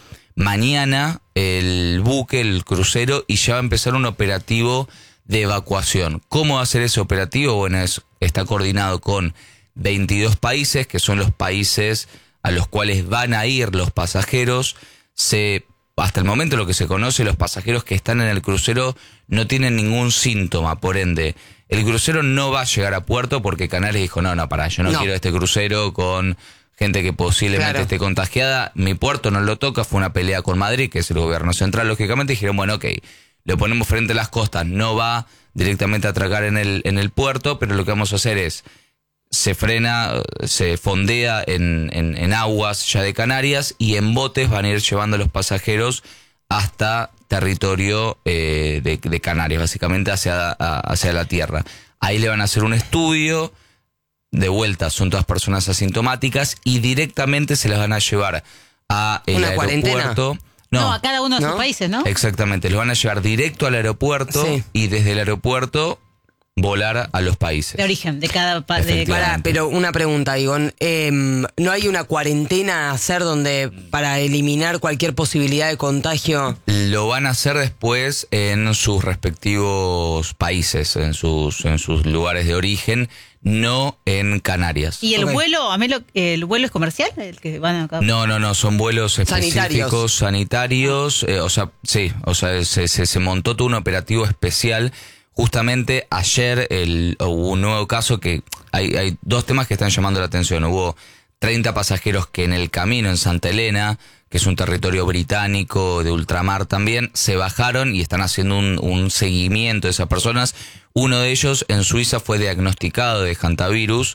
S4: mañana el buque, el crucero, y ya va a empezar un operativo de evacuación. ¿Cómo va a ser ese operativo? Bueno, es, está coordinado con veintidós países, que son los países a los cuales van a ir los pasajeros. Se, hasta el momento lo que se conoce, los pasajeros que están en el crucero no tienen ningún síntoma, por ende, el crucero no va a llegar a puerto porque Canarias dijo, no, no, pará, yo no,
S1: No.
S4: quiero este crucero con gente que posiblemente
S1: Claro.
S4: esté contagiada, mi puerto no lo toca, fue una pelea con Madrid, que es el gobierno central, lógicamente, dijeron, bueno, ok, lo ponemos frente a las costas, no va directamente a atracar en el, en el puerto, pero lo que vamos a hacer es, se frena, se fondea en, en, en aguas ya de Canarias y en botes van a ir llevando a los pasajeros hasta territorio eh, de, de Canarias, básicamente hacia, a, hacia la tierra. Ahí le van a hacer un estudio. De vuelta, son todas personas asintomáticas y directamente se las van a llevar a el
S1: ¿Una cuarentena?
S4: aeropuerto.
S2: No,
S4: No,
S2: a cada uno de
S1: ¿No?
S2: sus países, ¿no?
S4: exactamente, los van a llevar directo al aeropuerto
S1: Sí.
S4: y desde el aeropuerto volar a los países.
S2: De origen, de cada pa- de
S4: Efectivamente.
S2: cada-
S1: Pará, pero una pregunta, Igón. Eh, ¿No hay una cuarentena a hacer donde para eliminar cualquier posibilidad de contagio?
S4: Lo van a hacer después en sus respectivos países, en sus, en sus lugares de origen, no en Canarias.
S2: ¿Y el
S1: Ok.
S2: vuelo, a mí lo- el vuelo es comercial? El que van acá.
S4: No, no, no, son vuelos específicos,
S1: Sanitarios.
S4: sanitarios, eh, o sea, sí, o sea, se, se, se montó todo un operativo especial. Justamente ayer el, hubo un nuevo caso que hay, hay dos temas que están llamando la atención. Hubo treinta pasajeros que en el camino en Santa Elena, que es un territorio británico de ultramar también, se bajaron y están haciendo un, un seguimiento de esas personas. Uno de ellos en Suiza fue diagnosticado de hantavirus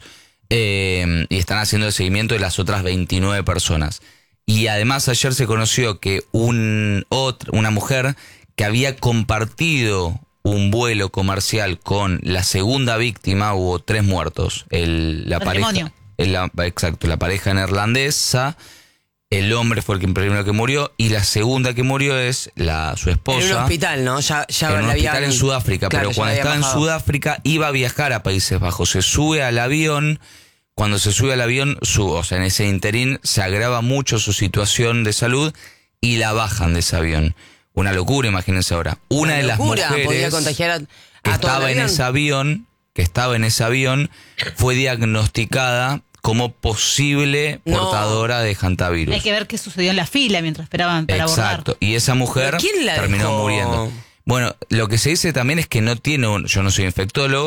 S4: eh, y están haciendo el seguimiento de las otras veintinueve personas. Y además ayer se conoció que un, otra, una mujer que había compartido un vuelo comercial con la segunda víctima, hubo tres muertos. El, la
S2: Matrimonio.
S4: pareja, el- la- exacto, la pareja neerlandesa, el hombre fue el que primero que murió y la segunda que murió es la su esposa.
S1: En un hospital, ¿no? Ya, ya
S4: en un
S1: la
S4: hospital
S1: habían-
S4: en Sudáfrica,
S1: Claro,
S4: pero
S1: ya
S4: cuando
S1: la
S4: estaba
S1: habían
S4: en
S1: bajado.
S4: Sudáfrica iba a viajar a Países Bajos, se sube al avión, cuando se sube al avión, su, o sea, en ese interín se agrava mucho su situación de salud y la bajan de ese avión. Una locura, imagínense ahora. Una,
S1: Una
S4: de las
S1: locura, podía
S4: mujeres
S1: contagiar a-
S4: que
S1: a todo
S4: estaba
S1: el
S4: en
S1: avión.
S4: ese avión, que estaba en ese avión, fue diagnosticada como posible
S1: No.
S4: portadora de hantavirus.
S2: Hay que ver qué sucedió en la fila mientras esperaban para abordar.
S4: Exacto. Y esa mujer
S1: ¿Pero quién la
S4: terminó
S1: dejó?
S4: muriendo. Bueno, lo que se dice también es que no tiene un, yo no soy infectólogo,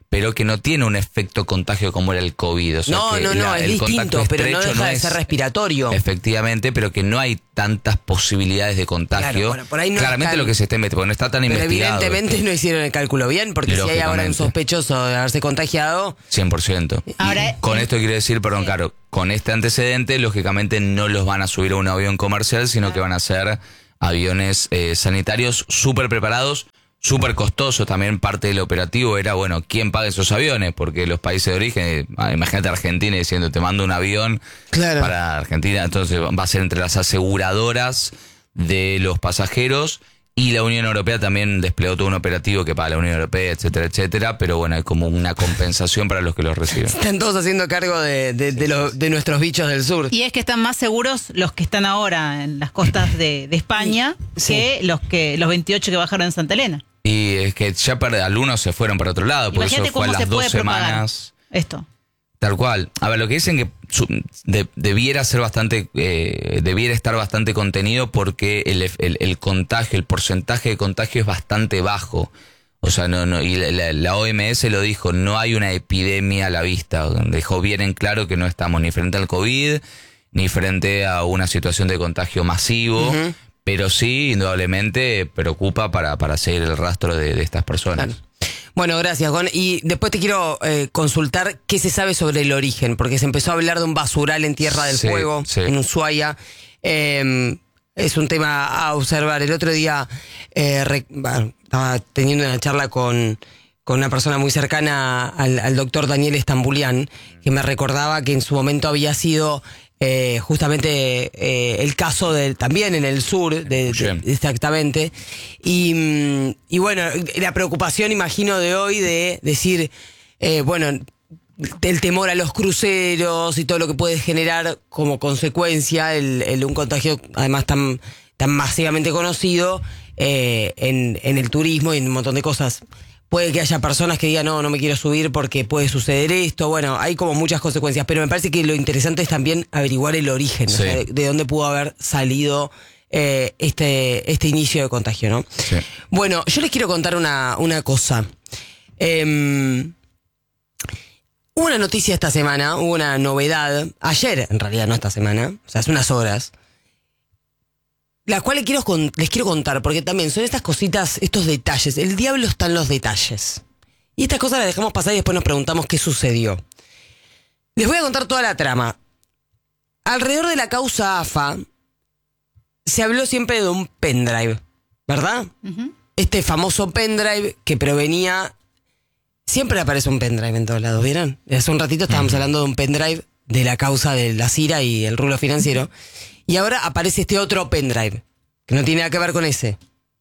S4: pero que no tiene un efecto contagio como era el COVID. O sea,
S1: no,
S4: que
S1: no, no,
S4: la-
S1: es
S4: el
S1: distinto,
S4: contacto
S1: pero no
S4: estrecho
S1: deja de
S4: es-
S1: ser respiratorio.
S4: Efectivamente, pero que no hay tantas posibilidades de contagio.
S1: Claro, bueno, por ahí no
S4: Claramente
S1: están-
S4: lo que se está investigando, porque no está tan
S1: Pero
S4: investigado.
S1: evidentemente no hicieron el cálculo bien, porque si hay ahora un
S4: Lógicamente.
S1: sospechoso de haberse contagiado,
S4: cien por ciento.
S2: Ahora,
S4: Con
S2: eh,
S4: esto quiero decir, perdón, claro, con este antecedente, lógicamente no los van a subir a un avión comercial, sino que van a ser aviones eh, sanitarios súper preparados, súper costosos. También parte del operativo era, bueno, ¿quién paga esos aviones? Porque los países de origen, eh, ah, imagínate Argentina diciendo, te mando un avión
S1: Claro.
S4: para Argentina, entonces va a ser entre las aseguradoras de los pasajeros. Y la Unión Europea también desplegó todo un operativo que paga la Unión Europea, etcétera, etcétera. Pero bueno, hay como una compensación para los que los reciben.
S1: están todos haciendo cargo de, de, de, lo- de nuestros bichos del sur.
S2: y es que están más seguros los que están ahora en las costas de, de España
S1: Sí.
S2: que los que los veintiocho que bajaron en Santa Elena.
S4: Y es que ya per- algunos se fueron para otro lado, por eso
S2: Imagínate
S4: fue a
S2: cómo se
S4: las dos
S2: puede propagar
S4: semanas.
S2: esto.
S4: Tal cual. A ver, lo que dicen que su- de- debiera ser bastante, eh, debiera estar bastante contenido porque el, el, el contagio, el porcentaje de contagio es bastante bajo. O sea, no, no, y la, la- la O M S lo dijo, no hay una epidemia a la vista. Dejó bien en claro que no estamos ni frente al COVID, ni frente a una situación de contagio masivo,
S1: Ujú.
S4: pero sí, indudablemente, preocupa para, para seguir el rastro de, de estas personas.
S1: Claro. Bueno, gracias, Gon. Y después te quiero eh, consultar qué se sabe sobre el origen, porque se empezó a hablar de un basural en Tierra del
S4: Sí,
S1: Fuego,
S4: sí.
S1: en Ushuaia. Eh, es un tema a observar. El otro día eh, re- bueno, estaba teniendo una charla con, con una persona muy cercana al, al doctor Daniel Estambulián, que me recordaba que en su momento había sido eh, justamente eh, el caso del, también en el sur, de, de-
S4: Bien.
S1: exactamente. Y, mm, y bueno, la preocupación, imagino, de hoy de decir, eh, bueno, el temor a los cruceros y todo lo que puede generar como consecuencia el, el un contagio además tan, tan masivamente conocido eh, en, en el turismo y en un montón de cosas. Puede que haya personas que digan, no, no me quiero subir porque puede suceder esto. Bueno, hay como muchas consecuencias, pero me parece que lo interesante es también averiguar el origen,
S4: Sí.
S1: o sea, de, de dónde pudo haber salido eh, este, este inicio de contagio, ¿no?
S4: Sí.
S1: Bueno, yo les quiero contar una, una cosa. Em, hubo una noticia esta semana, hubo una novedad, ayer en realidad, no esta semana, o sea, hace unas horas, la cual les quiero, con- les quiero contar, porque también son estas cositas, estos detalles. El diablo está en los detalles. Y estas cosas las dejamos pasar y después nos preguntamos qué sucedió. Les voy a contar toda la trama. Alrededor de la causa A F A, se habló siempre de un pendrive, ¿verdad?
S2: Ujú.
S1: Este famoso pendrive que provenía... Siempre aparece un pendrive en todos lados, ¿vieron? Hace un ratito estábamos hablando de un pendrive de la causa de la Cira y el rublo financiero. Y ahora aparece este otro pendrive, que no tiene nada que ver con ese.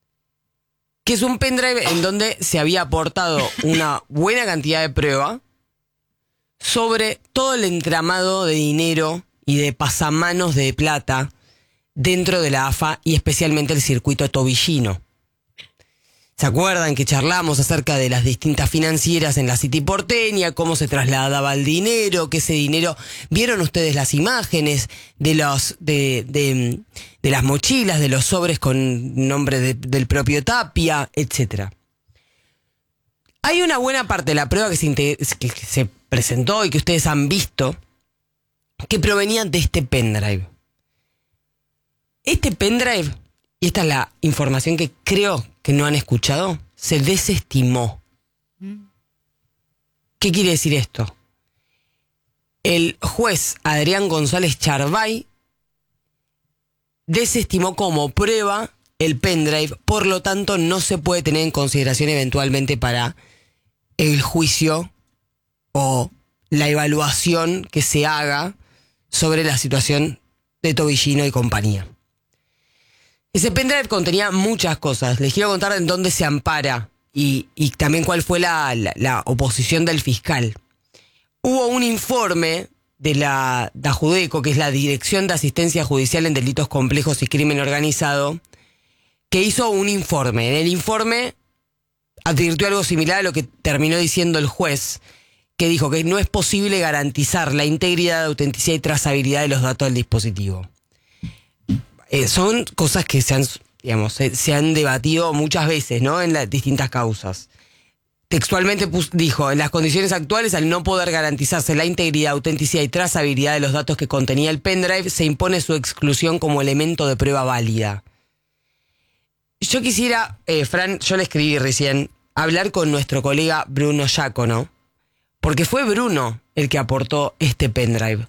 S1: Que es un pendrive en donde se había aportado una buena cantidad de prueba sobre todo el entramado de dinero y de pasamanos de plata dentro de la A F A y especialmente el circuito tobillino. ¿Se acuerdan que charlamos acerca de las distintas financieras en la City porteña, cómo se trasladaba el dinero, que ese dinero... ¿Vieron ustedes las imágenes de los de, de, de las mochilas, de los sobres con nombre de- del propio Tapia, etcétera? Hay una buena parte de la prueba que se, inte- que se presentó y que ustedes han visto que provenía de este pendrive. Este pendrive, y esta es la información que creo que no han escuchado, se desestimó. ¿Qué quiere decir esto? El juez Adrián González Charbay desestimó como prueba el pendrive, por lo tanto no se puede tener en consideración eventualmente para el juicio o la evaluación que se haga sobre la situación de Tobillino y compañía. Ese pendrive contenía muchas cosas. Les quiero contar en dónde se ampara y, y también cuál fue la, la, la oposición del fiscal. Hubo un informe de la DAJUDECO, que es la Dirección de Asistencia Judicial en Delitos Complejos y Crimen Organizado, que hizo un informe. En el informe advirtió algo similar a lo que terminó diciendo el juez, que dijo que no es posible garantizar la integridad, autenticidad y trazabilidad de los datos del dispositivo. Eh, son cosas que se han, digamos, se, se han debatido muchas veces, ¿no? En las distintas causas. textualmente pus- dijo, en las condiciones actuales, al no poder garantizarse la integridad, autenticidad y trazabilidad de los datos que contenía el pendrive, se impone su exclusión como elemento de prueba válida. Yo quisiera, eh, Fran, yo le escribí recién, hablar con nuestro colega Bruno Giacono, porque fue Bruno el que aportó este pendrive.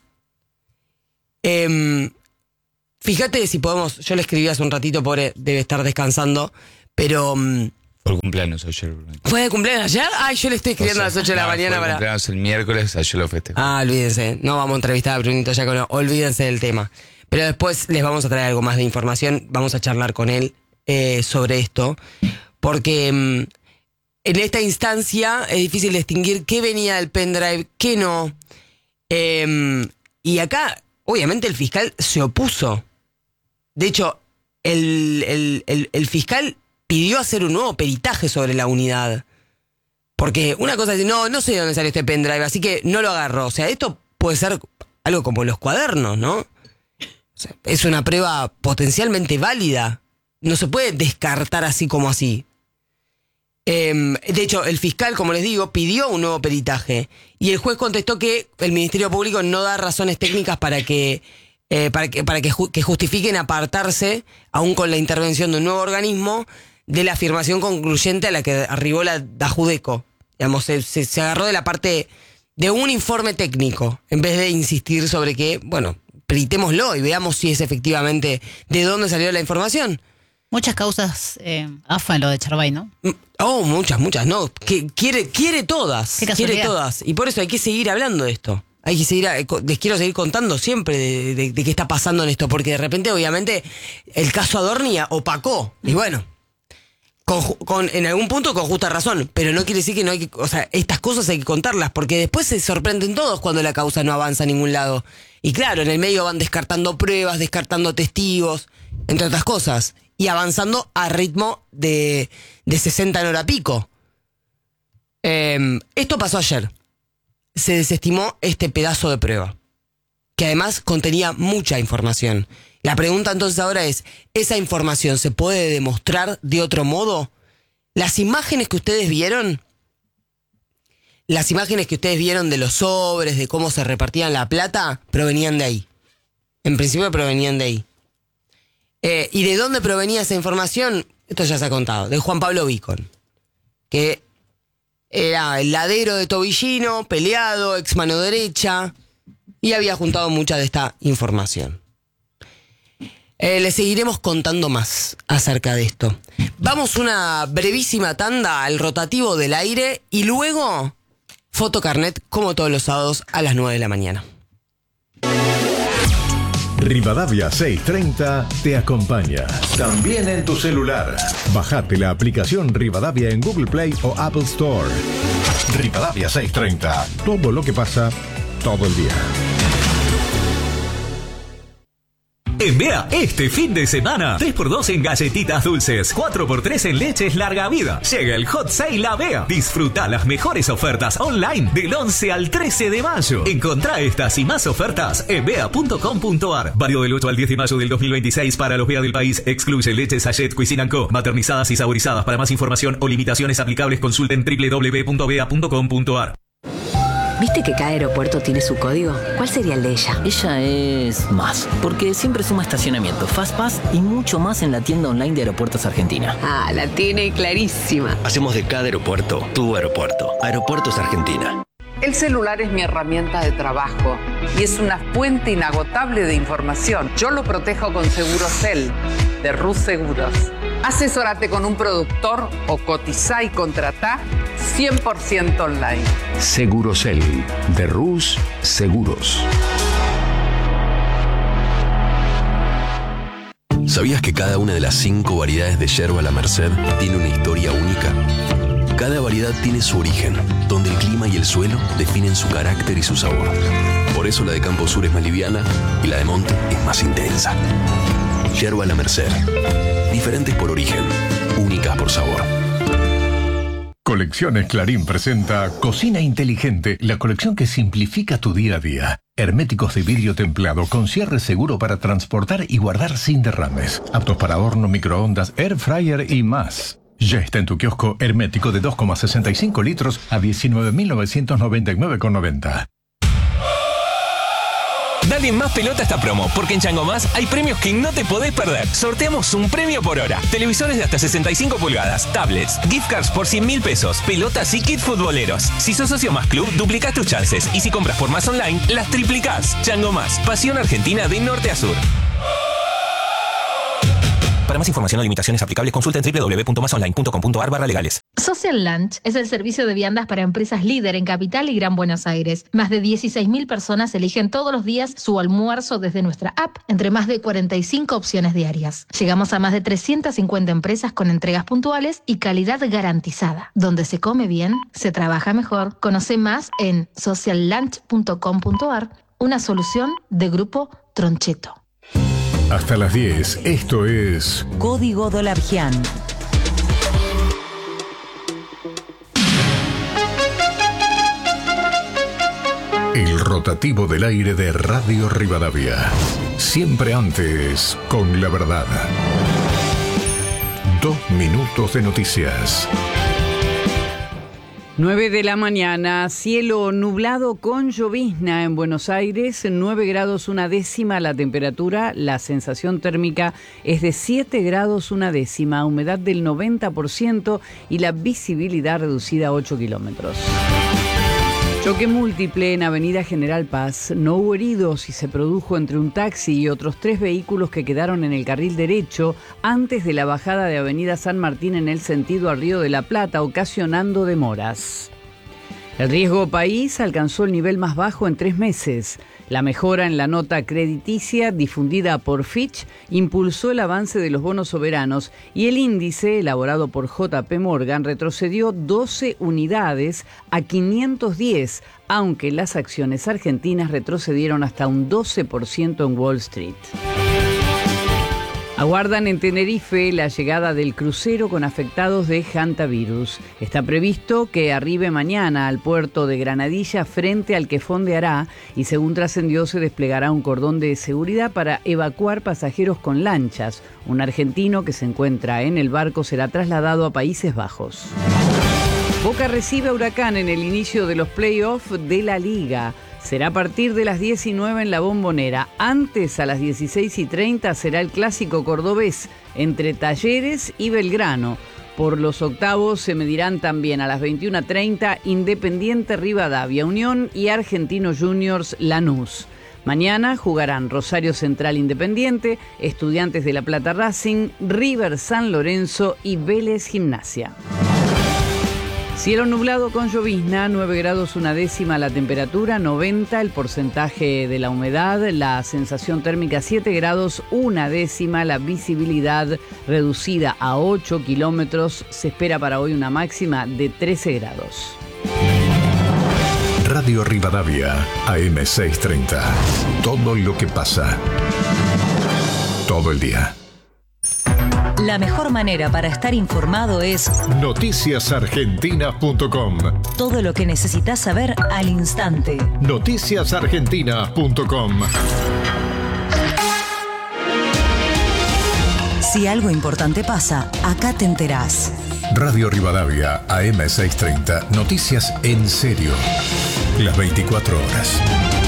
S1: Eh, fíjate si podemos, yo le escribí hace un ratito, pobre, debe estar descansando, pero... Um,
S4: Por cumpleaños ayer.
S1: ¿Fue de cumpleaños ayer? Ay, yo le estoy escribiendo
S4: O sea,
S1: a las ocho de la
S4: no,
S1: mañana
S4: fue
S1: para...
S4: cumpleaños el miércoles, ayer lo festejé.
S1: Ah, olvídense, no vamos a entrevistar a Brunito Giacono, olvídense del tema. Pero después les vamos a traer algo más de información, vamos a charlar con él eh, sobre esto, porque mm, en esta instancia es difícil distinguir qué venía del pendrive, qué no. Eh, y acá, obviamente, el fiscal se opuso. De hecho, el, el, el, el fiscal pidió hacer un nuevo peritaje sobre la unidad. Porque una cosa es, no, no sé de dónde salió este pendrive, así que no lo agarro. O sea, esto puede ser algo como los cuadernos, ¿no? O sea, es una prueba potencialmente válida. No se puede descartar así como así. Eh, de hecho, el fiscal, como les digo, pidió un nuevo peritaje. Y el juez contestó que el Ministerio Público no da razones técnicas para que... Eh, para que, para que, ju- que justifiquen apartarse, aún con la intervención de un nuevo organismo, de la afirmación concluyente a la que arribó la Dajudeco. Digamos, se, se, se agarró de la parte de un informe técnico, en vez de insistir sobre que, bueno, peritémoslo y veamos si es efectivamente de dónde salió la información.
S2: Muchas causas eh, A F A en lo de Charvay, ¿no?
S1: Oh, muchas, muchas, no. Que, quiere, quiere todas,
S2: Qué
S1: quiere
S2: casualidad.
S1: todas. Y por eso hay que seguir hablando de esto. Hay que seguir, les quiero seguir contando siempre de, de, de qué está pasando en esto, porque de repente, obviamente, el caso Adorni opacó. Y bueno, con, con, en algún punto con justa razón, pero no quiere decir que no hay que, o sea, estas cosas hay que contarlas, porque después se sorprenden todos cuando la causa no avanza a ningún lado. Y claro, en el medio van descartando pruebas, descartando testigos, entre otras cosas, y avanzando a ritmo de, de sesenta en hora pico. Eh, esto pasó ayer. Se desestimó este pedazo de prueba, que además contenía mucha información. La pregunta entonces ahora es, ¿esa información se puede demostrar de otro modo? Las imágenes que ustedes vieron, las imágenes que ustedes vieron de los sobres, de cómo se repartían la plata, provenían de ahí. En principio provenían de ahí. Eh, ¿Y de dónde provenía esa información? Esto ya se ha contado, de Juan Pablo Vicon, que era el ladero de Tobillino, peleado, ex mano derecha, y había juntado mucha de esta información. Eh, les seguiremos contando más acerca de esto. Vamos una brevísima tanda al rotativo del aire y luego Fotocarnet, como todos los sábados a las nueve de la mañana.
S7: Rivadavia seiscientos treinta te acompaña. También en tu celular. Bajate la aplicación Rivadavia en Google Play o Apple Store. Rivadavia seiscientos treinta. Todo lo que pasa, todo el día.
S8: En Bea, este fin de semana, tres por dos en galletitas dulces, cuatro por tres en leches larga vida. Llega el Hot Sale a Bea. Disfruta las mejores ofertas online del once al trece de mayo. Encontrá estas y más ofertas en bea punto com punto ar. Válido del ocho al diez de mayo del dos mil veintiséis para los Bea del país. Excluye leches Sachet Cuisine and Co. Maternizadas y saborizadas. Para más información o limitaciones aplicables, consulten doble u doble u doble u punto bea punto com punto ar.
S9: ¿Viste que cada aeropuerto tiene su código? ¿Cuál sería el de ella?
S10: Ella es más, porque siempre suma estacionamiento, Fastpass y mucho más en la tienda online de Aeropuertos Argentina.
S9: Ah, la tiene clarísima.
S11: Hacemos de cada aeropuerto tu aeropuerto. Aeropuertos Argentina.
S12: El celular es mi herramienta de trabajo y es una fuente inagotable de información. Yo lo protejo con Segurocel, de Rus Seguros. Asesórate con un productor o cotizá y contratá cien por ciento online.
S11: Segurocel, de Rus Seguros. ¿Sabías que cada una de las cinco variedades de yerba La Merced tiene una historia única? Cada variedad tiene su origen, donde el clima y el suelo definen su carácter y su sabor. Por eso la de Campo Sur es más liviana y la de Monte es más intensa. Yerba La Merced. Diferentes por origen, únicas por sabor.
S7: Colecciones Clarín presenta Cocina Inteligente, la colección que simplifica tu día a día. Herméticos de vidrio templado con cierre seguro para transportar y guardar sin derrames. Aptos para horno, microondas, air fryer y más. Ya está en tu kiosco hermético de dos coma sesenta y cinco litros a diecinueve mil novecientos noventa y nueve con noventa.
S8: Dale más pelota a esta promo, porque en Chango Más hay premios que no te podés perder. Sorteamos un premio por hora. Televisores de hasta sesenta y cinco pulgadas, tablets, gift cards por cien mil pesos, pelotas y kit futboleros. Si sos socio Más Club, duplicás tus chances. Y si compras por Más Online, las triplicás. Chango Más, pasión argentina de norte a sur. Para más información o limitaciones aplicables, consulta en doble u doble u doble u punto más online punto com punto a r barra legales.
S13: Social Lunch es el servicio de viandas para empresas líder en Capital y Gran Buenos Aires. Más de dieciséis mil personas eligen todos los días su almuerzo desde nuestra app, entre más de cuarenta y cinco opciones diarias. Llegamos a más de trescientas cincuenta empresas con entregas puntuales y calidad garantizada. Donde se come bien, se trabaja mejor. Conoce más en social lunch punto com punto a r, una solución de Grupo Troncheto.
S7: Hasta las diez, esto es
S14: Código Dolargian.
S7: El rotativo del aire de Radio Rivadavia. Siempre antes, con la verdad. Dos minutos de noticias.
S15: nueve de la mañana, cielo nublado con llovizna en Buenos Aires, nueve grados una décima la temperatura, la sensación térmica es de siete grados una décima, humedad del noventa por ciento y la visibilidad reducida a ocho kilómetros. Choque múltiple en Avenida General Paz. No hubo heridos y se produjo entre un taxi y otros tres vehículos que quedaron en el carril derecho antes de la bajada de Avenida San Martín en el sentido al Río de la Plata, ocasionando demoras. El riesgo país alcanzó el nivel más bajo en tres meses. La mejora en la nota crediticia difundida por Fitch impulsó el avance de los bonos soberanos y el índice elaborado por J P Morgan retrocedió doce unidades a quinientos diez, aunque las acciones argentinas retrocedieron hasta un doce por ciento en Wall Street. Aguardan en Tenerife la llegada del crucero con afectados de hantavirus. Está previsto que arribe mañana al puerto de Granadilla frente al que fondeará y según trascendió se desplegará un cordón de seguridad para evacuar pasajeros con lanchas. Un argentino que se encuentra en el barco será trasladado a Países Bajos. Boca recibe a Huracán en el inicio de los playoffs de la Liga. Será a partir de las diecinueve en la Bombonera. Antes, a las dieciséis y treinta, será el clásico cordobés entre Talleres y Belgrano. Por los octavos se medirán también a las veintiuna treinta Independiente Rivadavia, Unión y Argentino Juniors Lanús. Mañana jugarán Rosario Central Independiente, Estudiantes de La Plata Racing, River San Lorenzo y Vélez Gimnasia. Cielo nublado con llovizna, nueve grados una décima la temperatura, noventa el porcentaje de la humedad, la sensación térmica siete grados una décima, la visibilidad reducida a ocho kilómetros, se espera para hoy una máxima de trece grados.
S7: Radio Rivadavia, A M seiscientos treinta. Todo lo que pasa. Todo el día.
S14: La mejor manera para estar informado es
S7: noticias argentinas punto com.
S14: Todo lo que necesitas saber al instante.
S7: noticias argentinas punto com.
S14: Si algo importante pasa, acá te enterás.
S7: Radio Rivadavia, A M seiscientos treinta. Noticias en serio. Las veinticuatro horas.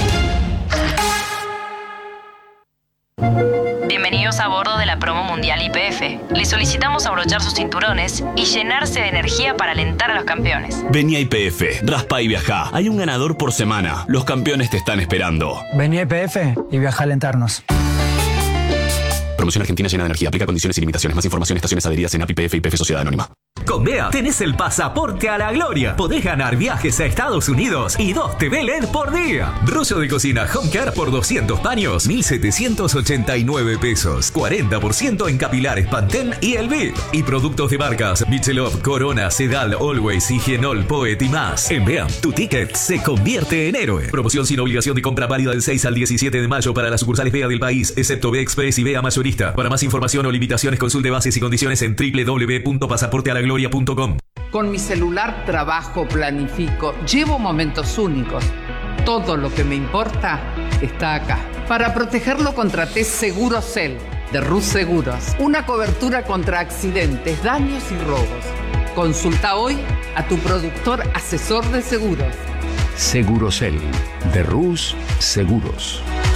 S16: Bienvenidos a bordo de la promo mundial Y P F. Les solicitamos abrochar sus cinturones y llenarse de energía para alentar a los campeones.
S17: Vení a Y P F, raspa y viajá. Hay un ganador por semana. Los campeones te están esperando.
S18: Vení a Y P F y viaja a alentarnos.
S17: Promoción argentina llena de energía. Aplica condiciones y limitaciones. Más información, estaciones adheridas en A P I P F y P F Sociedad Anónima.
S8: Con B E A tenés el pasaporte a la gloria. Podés ganar viajes a Estados Unidos y dos T V L E D por día. Rollo de cocina Home Care por doscientos paños, mil setecientos ochenta y nueve pesos. cuarenta por ciento en capilares Pantene y El V I P. Y productos de marcas Michelob, Corona, Sedal, Always, Higienol, Poet y más. En B E A, tu ticket se convierte en héroe. Promoción sin obligación de compra válida del seis al diecisiete de mayo para las sucursales B E A del país, excepto B E Express y B E A Mayorista. Para más información o limitaciones, consulte bases y condiciones en doble u doble u doble u punto pasaporte a la gloria punto com.
S12: Con mi celular trabajo, planifico, llevo momentos únicos. Todo lo que me importa está acá. Para protegerlo contraté Segurocel, de Rus Seguros. Una cobertura contra accidentes, daños y robos. Consulta hoy a tu productor asesor de seguros.
S19: Segurosel, de Rus Seguros.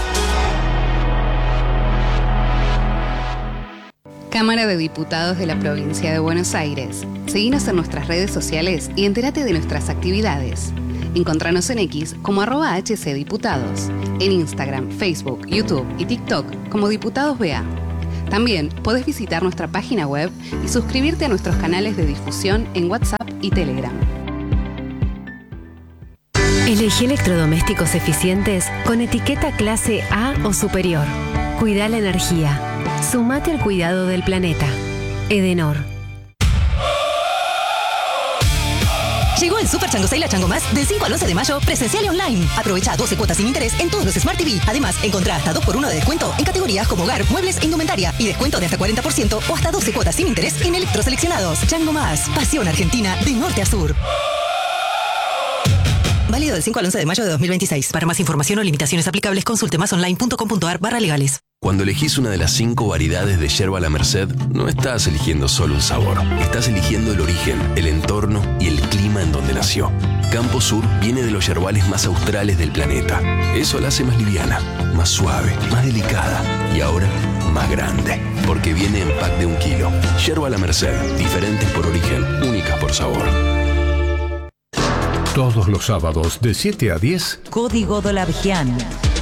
S20: Cámara de Diputados de la Provincia de Buenos Aires. Seguinos en nuestras redes sociales y entérate de nuestras actividades. Encontranos en X como arroba hcdiputados, en Instagram, Facebook, YouTube y TikTok como Diputados B A. También podés visitar nuestra página web y suscribirte a nuestros canales de difusión en WhatsApp y Telegram.
S21: Elegí electrodomésticos eficientes con etiqueta clase A o superior. Cuida la energía. Sumate al cuidado del planeta. Edenor.
S22: Llegó el Super Chango Sale a Chango Más del cinco al once de mayo, presencial y online. Aprovecha doce cuotas sin interés en todos los Smart T V. Además, encontrá hasta dos por uno de descuento en categorías como hogar, muebles e indumentaria. Y descuento de hasta cuarenta por ciento o hasta doce cuotas sin interés en electroseleccionados. Chango Más, pasión argentina de norte a sur. Válido del cinco al once de mayo de dos mil veintiséis. Para más información o limitaciones aplicables, consulte másonline.com.ar barra legales.
S11: Cuando elegís una de las cinco variedades de yerba La Merced, no estás eligiendo solo un sabor. Estás eligiendo el origen, el entorno y el clima en donde nació. Campo Sur viene de los yerbales más australes del planeta. Eso la hace más liviana, más suave, más delicada y ahora más grande. Porque viene en pack de un kilo. Yerba La Merced, diferentes por origen, únicas por sabor.
S7: Todos los sábados de siete a diez.
S14: Código Dolavigian.